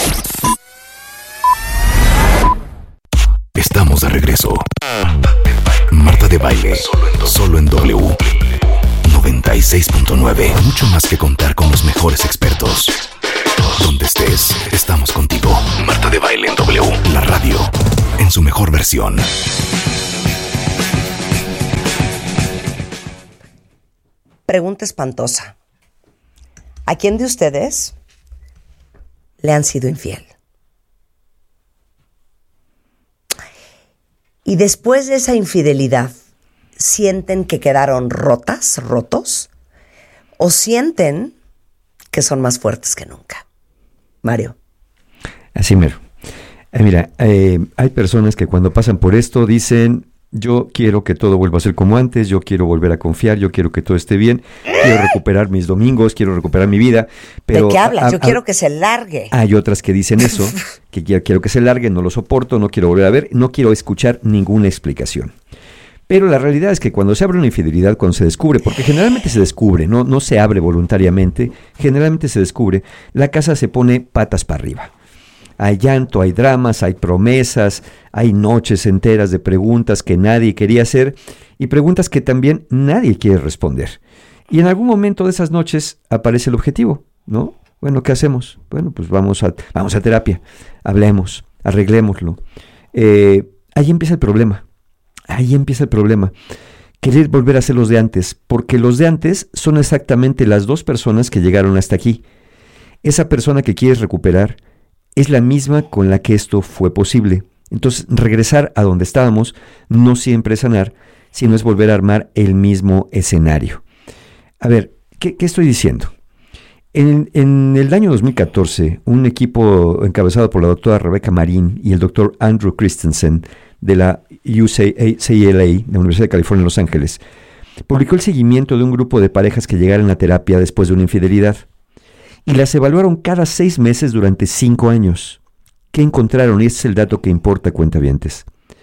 Estamos de regreso. Marta de Baile, solo en W. noventa y seis punto nueve. Mucho más que contar con los mejores expertos. Donde estés, estamos contigo. Marta de Baile en W. La radio, en su mejor versión. Pregunta espantosa. ¿A quién de ustedes le han sido infiel? Y después de esa infidelidad, ¿sienten que quedaron rotas, rotos? ¿O sienten que son más fuertes que nunca? Mario. Así mero. Eh, mira, eh, hay personas que cuando pasan por esto dicen, yo quiero que todo vuelva a ser como antes, yo quiero volver a confiar, yo quiero que todo esté bien, quiero recuperar mis domingos, quiero recuperar mi vida. Pero ¿de qué hablas? A, a, yo quiero que se largue. Hay otras que dicen eso, que quiero, quiero que se largue, no lo soporto, no quiero volver a ver, no quiero escuchar ninguna explicación. Pero la realidad es que cuando se abre una infidelidad, cuando se descubre, porque generalmente se descubre, no, no se abre voluntariamente, generalmente se descubre, la casa se pone patas para arriba. Hay llanto, hay dramas, hay promesas, hay noches enteras de preguntas que nadie quería hacer y preguntas que también nadie quiere responder. Y en algún momento de esas noches aparece el objetivo, ¿no? Bueno, ¿qué hacemos? Bueno, pues vamos a, vamos a terapia, hablemos, arreglémoslo. Eh, ahí empieza el problema, ahí empieza el problema. Querer volver a ser los de antes, porque los de antes son exactamente las dos personas que llegaron hasta aquí. Esa persona que quieres recuperar es la misma con la que esto fue posible. Entonces, regresar a donde estábamos no siempre es sanar, sino es volver a armar el mismo escenario. A ver, ¿qué, qué estoy diciendo? En, en el año dos mil catorce, un equipo encabezado por la doctora Rebecca Marín y el doctor Andrew Christensen de la U C L A, de la Universidad de California en Los Ángeles, publicó el seguimiento de un grupo de parejas que llegaron a terapia después de una infidelidad. Y las evaluaron cada seis meses durante cinco años. ¿Qué encontraron? Y ese es el dato que importa, cuentavientes.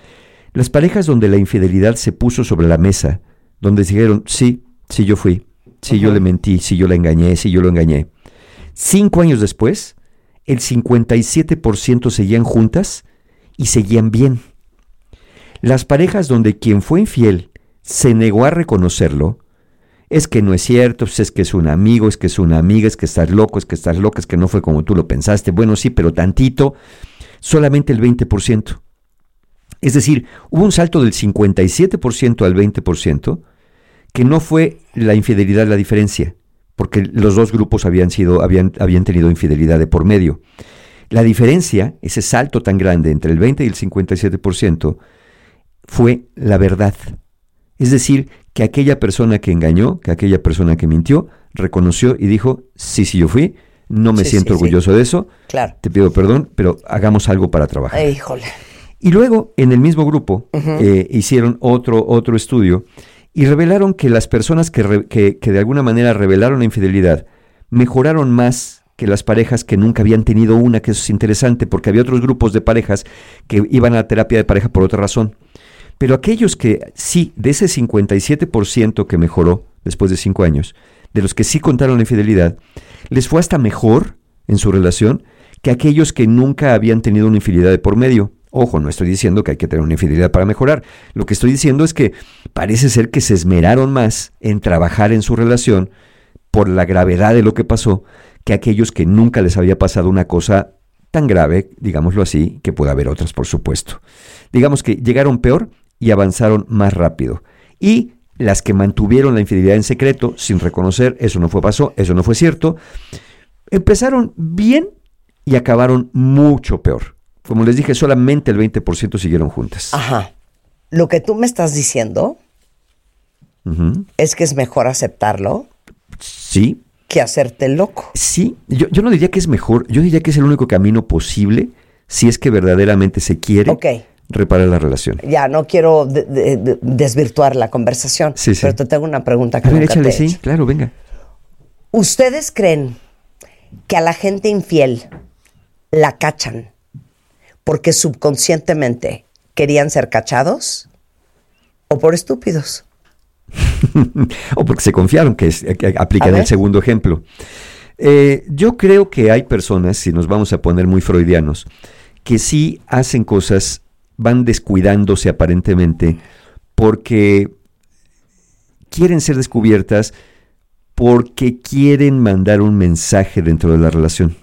Las parejas donde la infidelidad se puso sobre la mesa, donde dijeron, sí, sí yo fui, sí yo le mentí, sí yo la engañé, sí yo lo engañé. Cinco años después, el cincuenta y siete por ciento seguían juntas y seguían bien. Las parejas donde quien fue infiel se negó a reconocerlo, es que no es cierto, pues es que es un amigo, es que es una amiga, es que estás loco, es que estás loca, es que no fue como tú lo pensaste. Bueno, sí, pero tantito, solamente el veinte por ciento. Es decir, hubo un salto del cincuenta y siete por ciento al veinte por ciento, que no fue la infidelidad la diferencia, porque los dos grupos habían, sido, habían, habían tenido infidelidad de por medio. La diferencia, ese salto tan grande entre el veinte y el cincuenta y siete por ciento, fue la verdad. Es decir, que aquella persona que engañó, que aquella persona que mintió, reconoció y dijo, sí, sí, yo fui, no me sí, siento sí, orgulloso sí. de eso, claro. Te pido perdón, pero hagamos algo para trabajar. Ay, híjole. Y luego, en el mismo grupo, uh-huh. eh, hicieron otro, otro estudio y revelaron que las personas que, re, que, que de alguna manera revelaron la infidelidad mejoraron más que las parejas que nunca habían tenido una, que eso es interesante, porque había otros grupos de parejas que iban a terapia de pareja por otra razón. Pero aquellos que sí, de ese cincuenta y siete por ciento que mejoró después de cinco años, de los que sí contaron la infidelidad, les fue hasta mejor en su relación que aquellos que nunca habían tenido una infidelidad de por medio. Ojo, no estoy diciendo que hay que tener una infidelidad para mejorar. Lo que estoy diciendo es que parece ser que se esmeraron más en trabajar en su relación por la gravedad de lo que pasó que aquellos que nunca les había pasado una cosa tan grave, digámoslo así, que puede haber otras, por supuesto. Digamos que llegaron peor y avanzaron más rápido. Y las que mantuvieron la infidelidad en secreto, sin reconocer, eso no fue pasó, eso no fue cierto, empezaron bien y acabaron mucho peor. Como les dije, solamente el veinte por ciento siguieron juntas. Ajá. Lo que tú me estás diciendo uh-huh. es que es mejor aceptarlo. Sí. Que hacerte loco. Sí. Yo, yo no diría que es mejor, yo diría que es el único camino posible si es que verdaderamente se quiere. Ok. Reparar la relación. Ya, no quiero de, de, de desvirtuar la conversación, sí, sí. pero te tengo una pregunta que a ver, nunca échale, te he sí, hecho. Claro, venga. ¿Ustedes creen que a la gente infiel la cachan porque subconscientemente querían ser cachados o por estúpidos? O porque se confiaron, que, es, que aplican el segundo ejemplo. Eh, yo creo que hay personas, si nos vamos a poner muy freudianos, que sí hacen cosas, van descuidándose aparentemente porque quieren ser descubiertas, porque quieren mandar un mensaje dentro de la relación.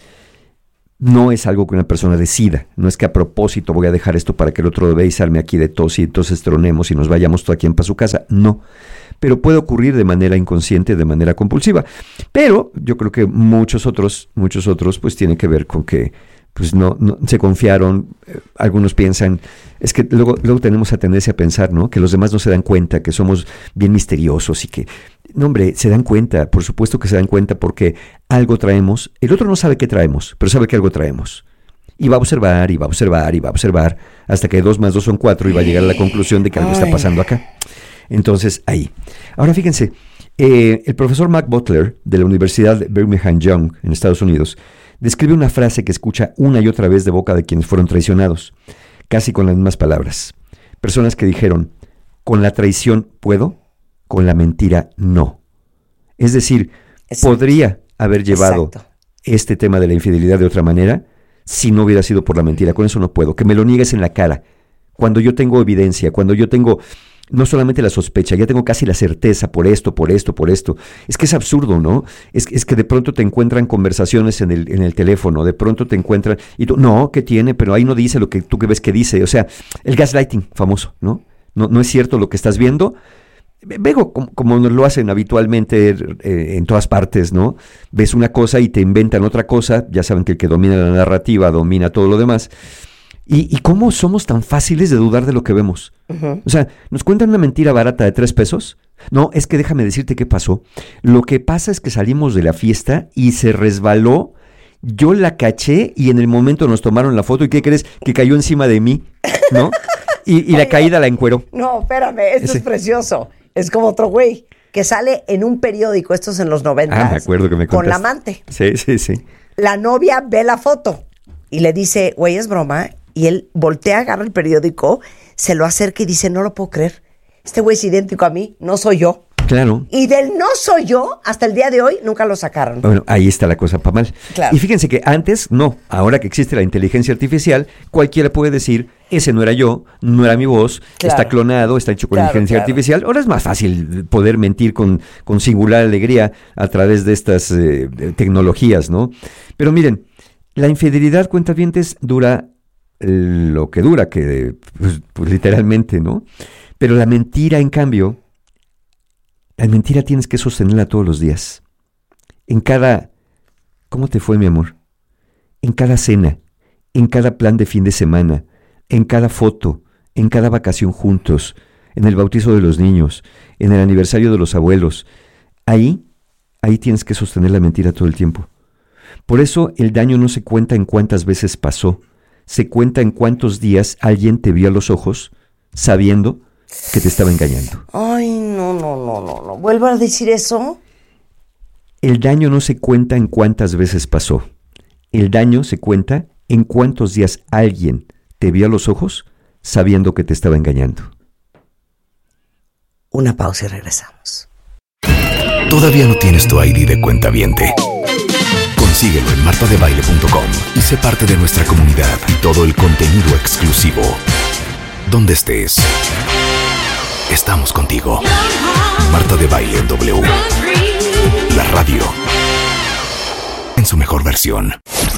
No es algo que una persona decida, no es que a propósito voy a dejar esto para que el otro vea y salme aquí de tos y entonces tronemos y nos vayamos todo aquí para su casa, no. Pero puede ocurrir de manera inconsciente, de manera compulsiva. Pero yo creo que muchos otros, muchos otros, pues tienen que ver con que pues no, no se confiaron. Eh, algunos piensan, es que luego, luego tenemos la tendencia a pensar, ¿no? Que los demás no se dan cuenta, que somos bien misteriosos y que, no hombre, se dan cuenta, por supuesto que se dan cuenta porque algo traemos. El otro no sabe qué traemos, pero sabe que algo traemos. Y va a observar, y va a observar, y va a observar, hasta que dos más dos son cuatro y va a llegar a la conclusión de que algo está pasando acá. Entonces, ahí. Ahora fíjense, eh, el profesor Mark Butler de la Universidad de Brigham Young en Estados Unidos describe una frase que escucha una y otra vez de boca de quienes fueron traicionados, casi con las mismas palabras. Personas que dijeron, con la traición puedo, con la mentira no. Es decir, exacto, podría haber llevado exacto, este tema de la infidelidad de otra manera si no hubiera sido por la mentira. Con eso no puedo. Que me lo niegues en la cara. Cuando yo tengo evidencia, cuando yo tengo no solamente la sospecha, ya tengo casi la certeza por esto, por esto, por esto. Es que es absurdo, ¿no? Es, es que de pronto te encuentran conversaciones en el, en el teléfono, de pronto te encuentran, y tú, no, ¿qué tiene? Pero ahí no dice lo que tú que ves que dice. O sea, el gaslighting famoso, ¿no? No, no es cierto lo que estás viendo. Vego, como, como nos lo hacen habitualmente eh, en todas partes, ¿no? Ves una cosa y te inventan otra cosa. Ya saben que el que domina la narrativa domina todo lo demás. ¿Y, y cómo somos tan fáciles de dudar de lo que vemos? Uh-huh. O sea, nos cuentan una mentira barata de tres pesos. No, es que déjame decirte qué pasó. Lo que pasa es que salimos de la fiesta y se resbaló. Yo la caché y en el momento nos tomaron la foto. ¿Y qué crees? Que cayó encima de mí, ¿no? Y, y la caída la encueró. No, espérame, esto Ese. es precioso. Es como otro güey que sale en un periódico, esto es en los noventas. Ah, me acuerdo que me contaste. Con la amante. Sí, sí, sí. La novia ve la foto y le dice, güey, es broma. Y él voltea, agarra el periódico, se lo acerca y dice, no lo puedo creer. Este güey es idéntico a mí, no soy yo. Claro. Y del no soy yo, hasta el día de hoy, nunca lo sacaron. Bueno, ahí está la cosa para mal. Claro. Y fíjense que antes, no. Ahora que existe la inteligencia artificial, cualquiera puede decir, ese no era yo, no era mi voz, claro, está clonado, está hecho con claro, inteligencia claro. artificial. Ahora es más fácil poder mentir con, con singular alegría a través de estas eh, tecnologías, ¿no? Pero miren, la infidelidad, cuentavientes, dura lo que dura, que pues, pues literalmente, ¿no? Pero la mentira, en cambio, la mentira tienes que sostenerla todos los días. En cada, ¿cómo te fue, mi amor? En cada cena, en cada plan de fin de semana, en cada foto, en cada vacación juntos, en el bautizo de los niños, en el aniversario de los abuelos. Ahí, ahí tienes que sostener la mentira todo el tiempo. Por eso el daño no se cuenta en cuántas veces pasó, se cuenta en cuántos días alguien te vio a los ojos sabiendo que te estaba engañando. Ay, no, no, no, no, no. ¿Vuelvo a decir eso? El daño no se cuenta en cuántas veces pasó. El daño se cuenta en cuántos días alguien te vio a los ojos sabiendo que te estaba engañando. Una pausa y regresamos. ¿Todavía no tienes tu I D de cuentaviente? Consíguelo en marta de baile punto com y sé parte de nuestra comunidad y todo el contenido exclusivo. Donde estés, estamos contigo. Marta de Baile en W. La radio en su mejor versión.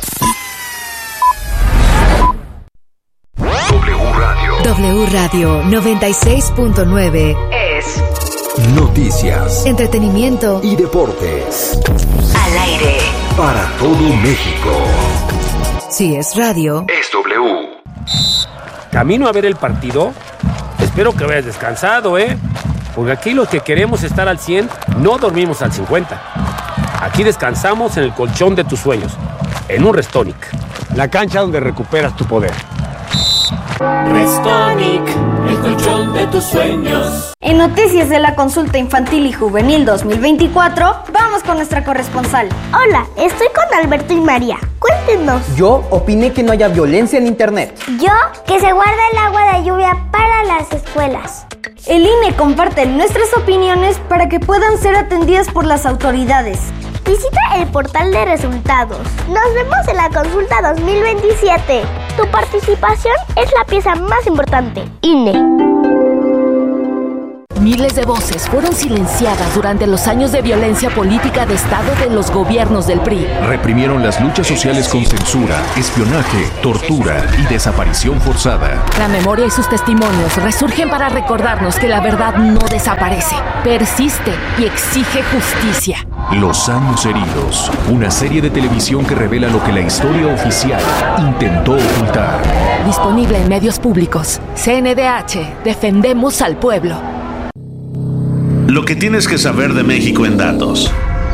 W Radio. W Radio noventa y seis punto nueve Es Noticias, entretenimiento y deportes. al aire. Para todo México. Si es radio, Es W. Camino a ver el partido. Espero que vayas descansado, ¿eh? Porque aquí los que queremos estar al cien no dormimos al cincuenta. Aquí descansamos en el colchón de tus sueños, en un Restonic. La cancha donde recuperas tu poder. Restonic, el colchón de tus sueños. En noticias de la consulta infantil y juvenil dos mil veinticuatro, vamos con nuestra corresponsal. Hola, estoy con Alberto y María. Cuéntenos. Yo opiné que no haya violencia en internet. Yo, que se guarda el agua de lluvia para las escuelas. El I N E comparte nuestras opiniones para que puedan ser atendidas por las autoridades. Visita el portal de resultados. Nos vemos en la consulta dos mil veintisiete. Tu participación es la pieza más importante. I N E. Miles de voces fueron silenciadas durante los años de violencia política de Estado de los gobiernos del P R I. Reprimieron las luchas sociales con censura, espionaje, tortura y desaparición forzada. La memoria y sus testimonios resurgen para recordarnos que la verdad no desaparece, persiste y exige justicia. Los años heridos, una serie de televisión que revela lo que la historia oficial intentó ocultar. Disponible en medios públicos. C N D H, defendemos al pueblo. Lo que tienes que saber de México en datos.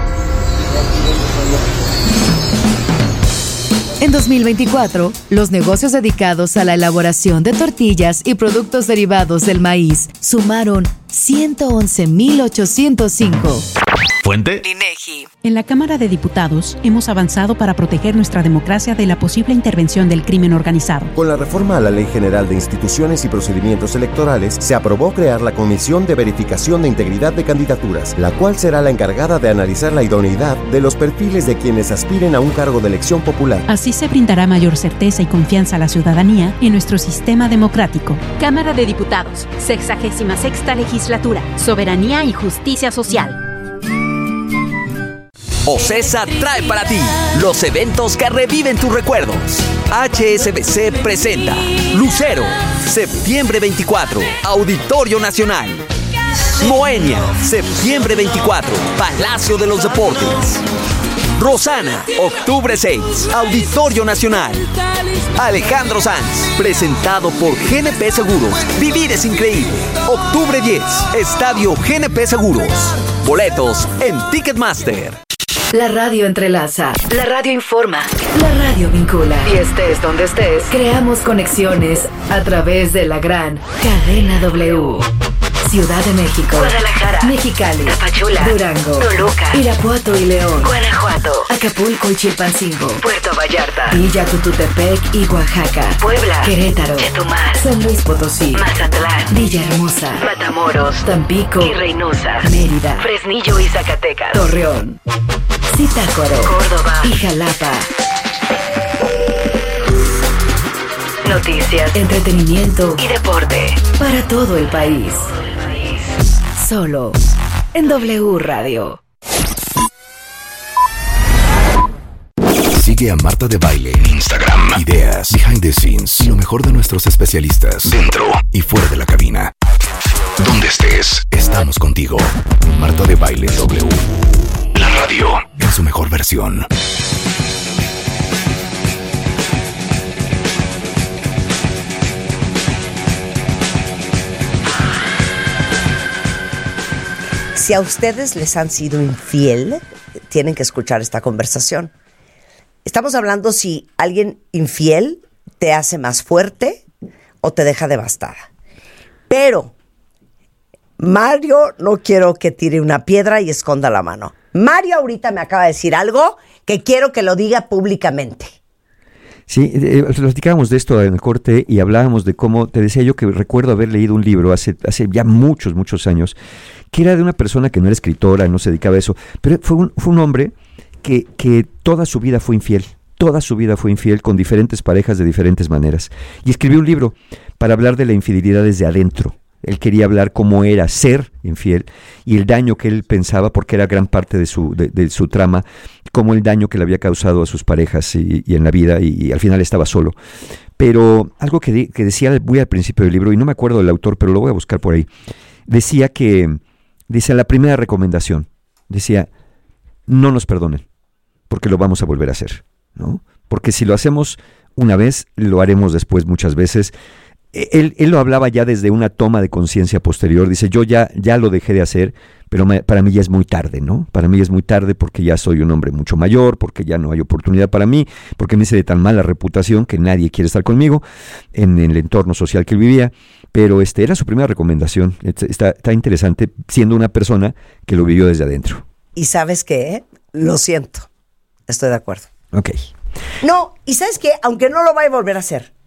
En dos mil veinticuatro, los negocios dedicados a la elaboración de tortillas y productos derivados del maíz sumaron ciento once mil ochocientos cinco. ¿Fuente? INEGI. En la Cámara de Diputados hemos avanzado para proteger nuestra democracia de la posible intervención del crimen organizado. Con la reforma a la Ley General de Instituciones y Procedimientos Electorales, se aprobó crear la Comisión de Verificación de Integridad de Candidaturas, la cual será la encargada de analizar la idoneidad de los perfiles de quienes aspiren a un cargo de elección popular. Así se brindará mayor certeza y confianza a la ciudadanía en nuestro sistema democrático. Cámara de Diputados, sexagésima sexta Legislatura, Soberanía y Justicia Social. OCESA trae para ti los eventos que reviven tus recuerdos. H S B C presenta Lucero, septiembre veinticuatro, Auditorio Nacional. Moenia, septiembre veinticuatro, Palacio de los Deportes. Rosana, octubre seis, Auditorio Nacional. Alejandro Sanz, presentado por G N P Seguros. Vivir es increíble. Octubre diez, Estadio G N P Seguros. Boletos en Ticketmaster. La radio entrelaza, la radio informa, la radio vincula. Y estés donde estés, creamos conexiones a través de la gran Cadena W. Ciudad de México, Guadalajara, Mexicali, Tapachula, Durango, Toluca, Irapuato y León, Guanajuato, Acapulco y Chilpancingo, Puerto Vallarta, Villa Cututepec y Oaxaca, Puebla, Querétaro, Chetumal, San Luis Potosí, Mazatlán, Villahermosa, Matamoros, Tampico y Reynosa, Mérida, Fresnillo y Zacatecas, Torreón, Zitácuaro, Córdoba y Jalapa. Noticias, entretenimiento y deporte para todo el país. Solo en W Radio. Sigue a Marta de Baile en Instagram. Ideas, behind the scenes y lo mejor de nuestros especialistas dentro y fuera de la cabina. Donde estés, estamos contigo. Marta de Baile W. La radio en su mejor versión. Si a ustedes les han sido infiel, tienen que escuchar esta conversación. Estamos hablando si alguien infiel te hace más fuerte o te deja devastada. Pero Mario no quiero que tire una piedra y esconda la mano. Mario ahorita me acaba de decir algo que quiero que lo diga públicamente. Sí, eh, platicábamos de esto en el corte y hablábamos de cómo, te decía yo que recuerdo haber leído un libro hace, hace ya muchos, muchos años, que era de una persona que no era escritora, no se dedicaba a eso, pero fue un, fue un hombre que, que toda su vida fue infiel, toda su vida fue infiel con diferentes parejas de diferentes maneras. Y escribió un libro para hablar de la infidelidad desde adentro. Él quería hablar cómo era ser infiel y el daño que él pensaba, porque era gran parte de su, de, de su trama, como el daño que le había causado a sus parejas y, y en la vida, y, y al final estaba solo. Pero algo que, de, que decía muy al principio del libro, y no me acuerdo del autor, pero lo voy a buscar por ahí, decía que, dice la primera recomendación, decía, no nos perdonen, porque lo vamos a volver a hacer, ¿no? Porque si lo hacemos una vez, lo haremos después muchas veces. Él, él lo hablaba ya desde una toma de conciencia posterior. Dice, yo ya, ya lo dejé de hacer, pero me, para mí ya es muy tarde, ¿no? Para mí es muy tarde porque ya soy un hombre mucho mayor, porque ya no hay oportunidad para mí, porque me hice de tan mala reputación que nadie quiere estar conmigo en, en el entorno social que él vivía. Pero este era su primera recomendación. Está, está interesante, siendo una persona que lo vivió desde adentro. ¿Y sabes qué? Lo siento. Estoy de acuerdo. Ok. No, y ¿sabes qué? Aunque no lo vaya a volver a hacer,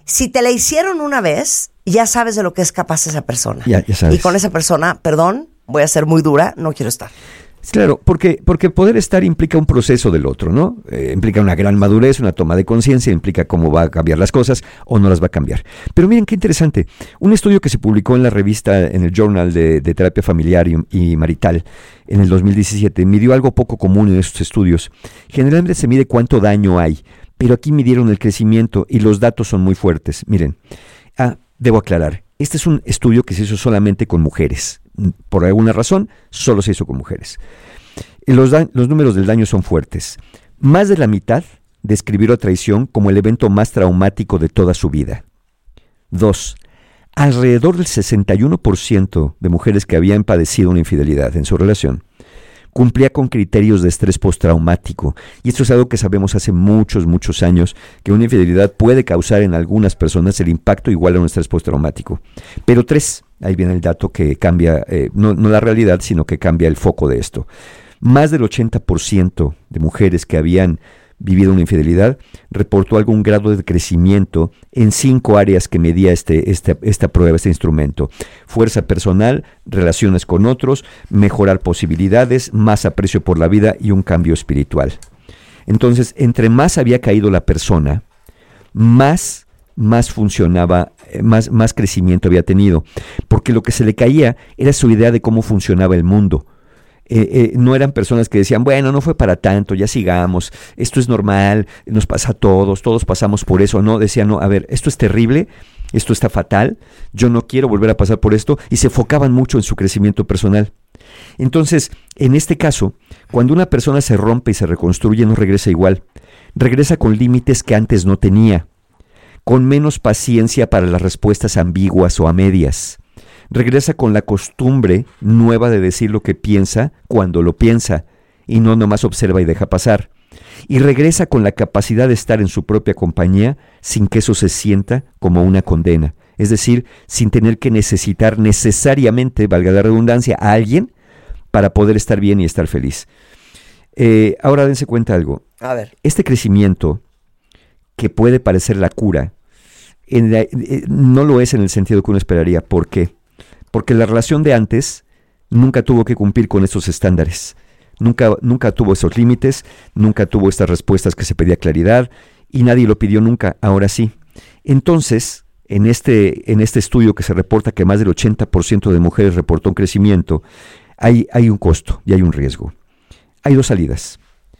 Si te la hicieron una vez, ya sabes de lo que es capaz esa persona. Ya, ya sabes. Y con esa persona, perdón, voy a ser muy dura, no quiero estar. Claro, porque, porque poder estar implica un proceso del otro, ¿no? Eh, implica una gran madurez, una toma de conciencia, implica cómo va a cambiar las cosas o no las va a cambiar. Pero miren qué interesante, un estudio que se publicó en la revista, en el Journal de, de Terapia Familiar y, y Marital en el dos mil diecisiete, midió algo poco común en estos estudios. Generalmente se mide cuánto daño hay, pero aquí midieron el crecimiento y los datos son muy fuertes. Miren, ah, debo aclarar, este es un estudio que se hizo solamente con mujeres. Por alguna razón, solo se hizo con mujeres. Los, da- los números del daño son fuertes. Más de la mitad describió la traición como el evento más traumático de toda su vida. Dos, alrededor del sesenta y uno por ciento de mujeres que habían padecido una infidelidad en su relación cumplía con criterios de estrés postraumático. Y esto es algo que sabemos hace muchos, muchos años, que una infidelidad puede causar en algunas personas el impacto igual a un estrés postraumático. Pero tres, ahí viene el dato que cambia, eh, no, no la realidad, sino que cambia el foco de esto. Más del ochenta por ciento de mujeres que habían vivido una infidelidad reportó algún grado de crecimiento en cinco áreas que medía este, este, esta prueba, este instrumento: fuerza personal, relaciones con otros, mejorar posibilidades, más aprecio por la vida y un cambio espiritual. Entonces, entre más había caído la persona, más, más funcionaba, más, más crecimiento había tenido, porque lo que se le caía era su idea de cómo funcionaba el mundo. Eh, eh, no eran personas que decían, bueno, no fue para tanto, ya sigamos, esto es normal, nos pasa a todos, todos pasamos por eso. No, decían, no, a ver, esto es terrible, esto está fatal, yo no quiero volver a pasar por esto, y se enfocaban mucho en su crecimiento personal. Entonces, en este caso, cuando una persona se rompe y se reconstruye, no regresa igual, regresa con límites que antes no tenía, con menos paciencia para las respuestas ambiguas o a medias. Regresa con la costumbre nueva de decir lo que piensa cuando lo piensa y no nomás observa y deja pasar. Y regresa con la capacidad de estar en su propia compañía sin que eso se sienta como una condena. Es decir, sin tener que necesitar necesariamente, valga la redundancia, a alguien para poder estar bien y estar feliz. Eh, ahora dense cuenta algo. A ver. Este crecimiento, que puede parecer la cura, en la, eh, no lo es en el sentido que uno esperaría. ¿Por qué? Porque la relación de antes nunca tuvo que cumplir con estos estándares, nunca, nunca tuvo esos límites, nunca tuvo estas respuestas que se pedía claridad, y nadie lo pidió nunca, ahora sí. Entonces, en este, en este estudio que se reporta que más del ochenta por ciento de mujeres reportó un crecimiento, hay, hay un costo y hay un riesgo. Hay dos salidas.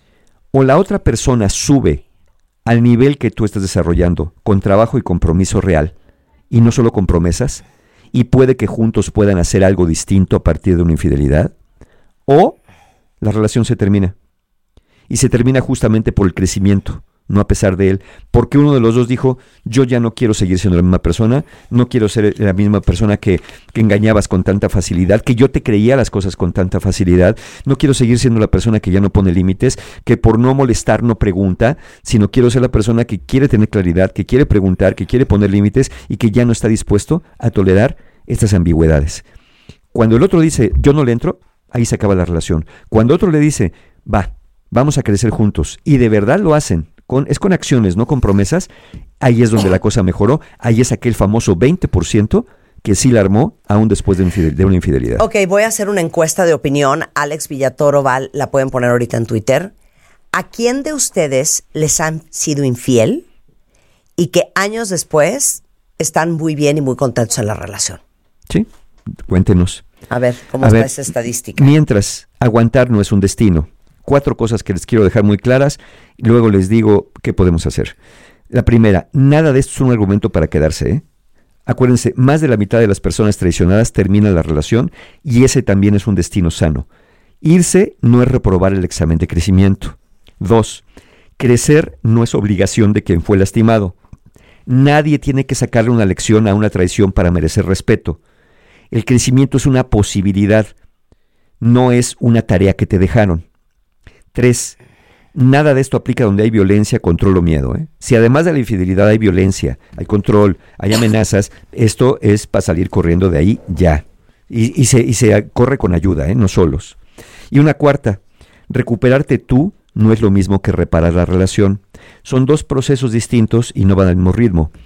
O la otra persona sube al nivel que tú estás desarrollando, con trabajo y compromiso real, y no solo con promesas, y puede que juntos puedan hacer algo distinto a partir de una infidelidad, o la relación se termina. Y se termina justamente por el crecimiento, no a pesar de él, porque uno de los dos dijo, yo ya no quiero seguir siendo la misma persona, no quiero ser la misma persona que, que engañabas con tanta facilidad, que yo te creía las cosas con tanta facilidad, no quiero seguir siendo la persona que ya no pone límites, que por no molestar no pregunta, sino quiero ser la persona que quiere tener claridad, que quiere preguntar, que quiere poner límites y que ya no está dispuesto a tolerar estas ambigüedades. Cuando el otro dice, yo no le entro, ahí se acaba la relación. Cuando otro le dice, va, vamos a crecer juntos, y de verdad lo hacen, con, es con acciones, no con promesas, ahí es donde la cosa mejoró, ahí es aquel famoso veinte por ciento que sí la armó aún después de, infidel, de una infidelidad. Ok, voy a hacer una encuesta de opinión. Alex Villatoro Val, la pueden poner ahorita en Twitter. ¿A quién de ustedes les han sido infiel y que años después están muy bien y muy contentos en la relación? Sí, cuéntenos. A ver, ¿cómo a está ver, esa estadística? Mientras, aguantar no es un destino. Cuatro cosas que les quiero dejar muy claras y luego les digo qué podemos hacer. La primera, nada de esto es un argumento para quedarse, ¿eh? Acuérdense, más de la mitad de las personas traicionadas terminan la relación y ese también es un destino sano. Irse no es reprobar el examen de crecimiento. Dos, crecer no es obligación de quien fue lastimado. Nadie tiene que sacarle una lección a una traición para merecer respeto. El crecimiento es una posibilidad, no es una tarea que te dejaron. Tres, nada de esto aplica donde hay violencia, control o miedo, ¿eh? Si además de la infidelidad hay violencia, hay control, hay amenazas, esto es para salir corriendo de ahí ya. Y, y, se, y se corre con ayuda, ¿eh? No solos. Y una cuarta, recuperarte tú no es lo mismo que reparar la relación. Son dos procesos distintos y no van al mismo ritmo.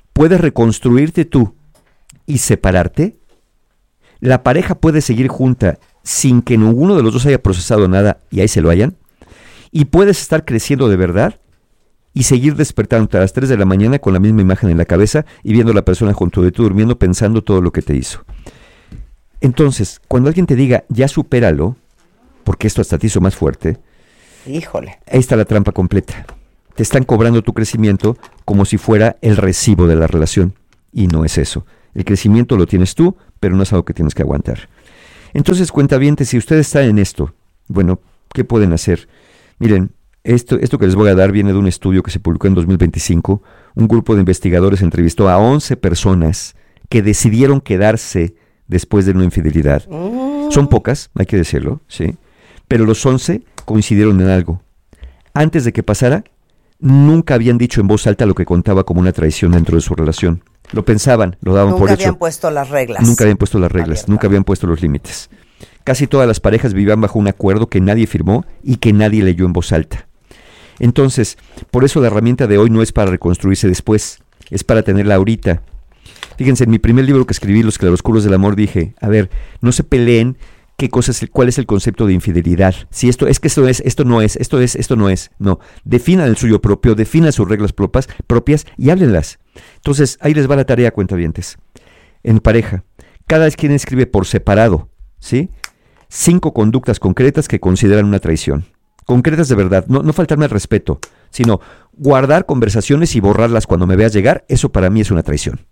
puedes reconstruirte tú y separarte. La pareja puede seguir junta sin que ninguno de los dos haya procesado nada y ahí se lo hayan. Y puedes estar creciendo de verdad y seguir despertando a las tres de la mañana con la misma imagen en la cabeza y viendo a la persona junto de tú durmiendo pensando todo lo que te hizo. Entonces, cuando alguien te diga, ya supéralo, porque esto hasta te hizo más fuerte, híjole, ahí está la trampa completa. Te están cobrando tu crecimiento como si fuera el recibo de la relación. Y no es eso. El crecimiento lo tienes tú, pero no es algo que tienes que aguantar. Entonces, cuentavientes, si usted está en esto, bueno, ¿qué pueden hacer? Miren, esto, esto que les voy a dar viene de un estudio que se publicó en dos mil veinticinco. Un grupo de investigadores entrevistó a once personas que decidieron quedarse después de una infidelidad. Mm. Son pocas, hay que decirlo, sí. Pero los once coincidieron en algo. Antes de que pasara, nunca habían dicho en voz alta lo que contaba como una traición dentro de su relación. Lo pensaban, lo daban nunca por hecho. Nunca habían puesto las reglas. Nunca habían puesto las reglas, Abierta. Nunca habían puesto los límites. Casi todas las parejas vivían bajo un acuerdo que nadie firmó y que nadie leyó en voz alta. Entonces, por eso la herramienta de hoy no es para reconstruirse después, es para tenerla ahorita. Fíjense, en mi primer libro que escribí, Los claroscuros del amor, dije, a ver, no se peleen qué cosa es, cuál es el concepto de infidelidad. Si esto es que esto es, esto no es, esto es, esto no es. No, definan el suyo propio, definan sus reglas propias, propias y háblenlas. Entonces, ahí les va la tarea, cuentavientes. En pareja, cada quien escribe por separado, ¿sí? Cinco conductas concretas que consideran una traición. Concretas de verdad, no, no faltarme al respeto, sino guardar conversaciones y borrarlas cuando me veas llegar, eso para mí es una traición.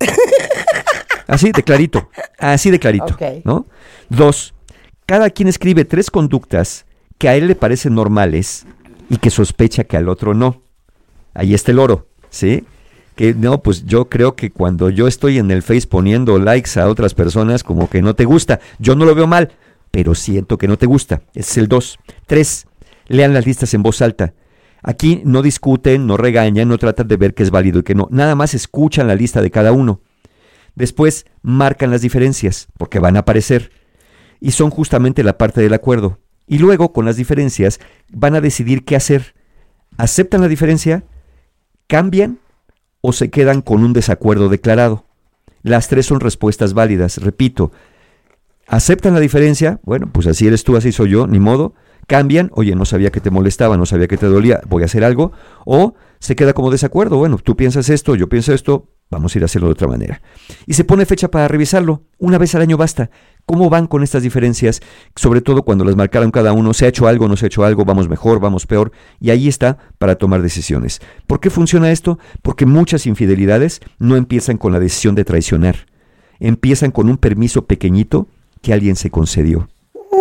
Así de clarito, así de clarito, okay. ¿No? Dos, cada quien escribe tres conductas que a él le parecen normales y que sospecha que al otro no. Ahí está el oro, ¿sí? Que no, pues yo creo que cuando yo estoy en el Face poniendo likes a otras personas, como que no te gusta. Yo no lo veo mal, pero siento que no te gusta. Ese es el dos. Tres, lean las listas en voz alta. Aquí no discuten, no regañan, no tratan de ver qué es válido y qué no. Nada más escuchan la lista de cada uno. Después marcan las diferencias, porque van a aparecer. Y son justamente la parte del acuerdo. Y luego, con las diferencias, van a decidir qué hacer. ¿Aceptan la diferencia? ¿Cambian? ¿O se quedan con un desacuerdo declarado? Las tres son respuestas válidas. Repito, ¿aceptan la diferencia? Bueno, pues así eres tú, así soy yo, ni modo. ¿Cambian? Oye, no sabía que te molestaba, no sabía que te dolía, voy a hacer algo. O se queda como desacuerdo. Bueno, tú piensas esto, yo pienso esto, vamos a ir a hacerlo de otra manera. Y se pone fecha para revisarlo. Una vez al año basta. ¿Cómo van con estas diferencias? Sobre todo cuando las marcaron cada uno. ¿Se ha hecho algo, no se ha hecho algo? ¿Vamos mejor, vamos peor? Y ahí está para tomar decisiones. ¿Por qué funciona esto? Porque muchas infidelidades no empiezan con la decisión de traicionar. Empiezan con un permiso pequeñito que alguien se concedió.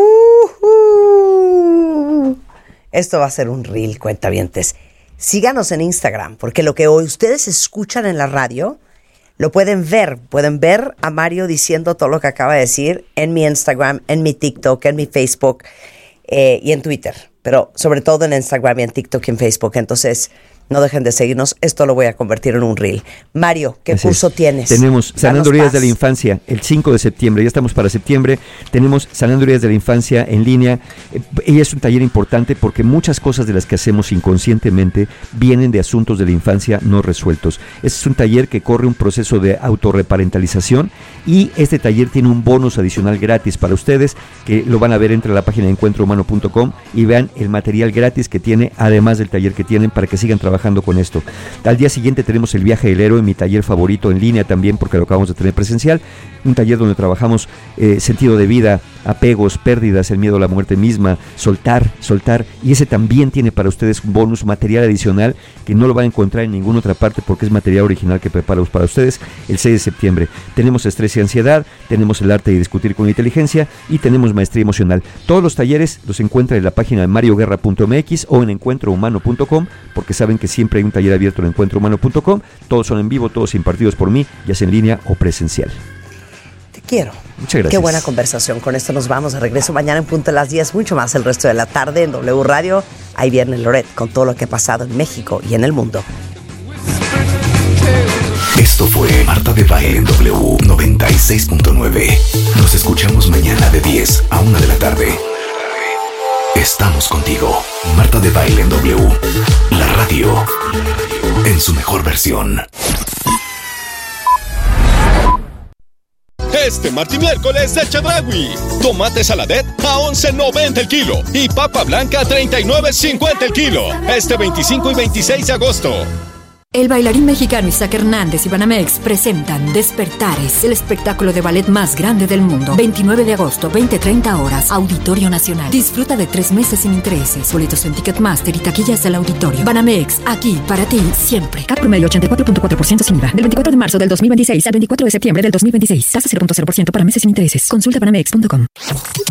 Uh-huh. Esto va a ser un reel, cuentavientes. Síganos en Instagram, porque lo que hoy ustedes escuchan en la radio lo pueden ver. Pueden ver a Mario diciendo todo lo que acaba de decir en mi Instagram, en mi TikTok, en mi Facebook eh, y en Twitter. Pero sobre todo en Instagram y en TikTok y en Facebook. Entonces, no dejen de seguirnos. Esto lo voy a convertir en un reel. Mario, ¿qué Así curso es. tienes? Tenemos Sanando Heridas de la Infancia el cinco de septiembre. Ya estamos para septiembre. Tenemos Sanando Heridas de la Infancia en línea. Y es un taller importante porque muchas cosas de las que hacemos inconscientemente vienen de asuntos de la infancia no resueltos. Este es un taller que corre un proceso de autorreparentalización y este taller tiene un bonus adicional gratis para ustedes que lo van a ver entre la página de encuentro humano punto com y vean el material gratis que tiene, además del taller que tienen, para que sigan trabajando con esto. Al día siguiente tenemos el viaje del héroe, mi taller favorito en línea también, porque lo acabamos de tener presencial, un taller donde trabajamos eh, sentido de vida, apegos, pérdidas, el miedo a la muerte misma, soltar, soltar, y ese también tiene para ustedes un bonus, material adicional que no lo van a encontrar en ninguna otra parte porque es material original que preparamos para ustedes el seis de septiembre. Tenemos estrés y ansiedad, tenemos el arte de discutir con inteligencia y tenemos maestría emocional. Todos los talleres los encuentran en la página de mario guerra punto m x o en encuentro humano punto com, porque saben que siempre hay un taller abierto en encuentro humano punto com. Todos son en vivo, todos impartidos por mí, ya sea en línea o presencial. Te quiero. Muchas gracias. Qué buena conversación. Con esto nos vamos. De regreso mañana en punto de las diez, mucho más el resto de la tarde en W Radio. Ahí viene Loret con todo lo que ha pasado en México y en el mundo. Esto fue Marta de Baile en W noventa y seis punto nueve. Nos escuchamos mañana de diez a una de la tarde. Estamos contigo. Marta de Baile en W. La radio en su mejor versión. Este martes y miércoles de Chedraui. Tomate saladet a once noventa el kilo y papa blanca a treinta y nueve cincuenta el kilo. Este veinticinco y veintiséis de agosto. El bailarín mexicano Isaac Hernández y Banamex presentan Despertares, el espectáculo de ballet más grande del mundo. veintinueve de agosto, veinte treinta horas, Auditorio Nacional. Disfruta de tres meses sin intereses. Boletos en Ticketmaster y taquillas del auditorio. Banamex, aquí para ti siempre. C A P promedio ochenta y cuatro punto cuatro por ciento sin I V A. Del veinticuatro de marzo del dos mil veintiséis al veinticuatro de septiembre del dos mil veintiséis. Tasa cero punto cero por ciento para meses sin intereses. Consulta banamex punto com.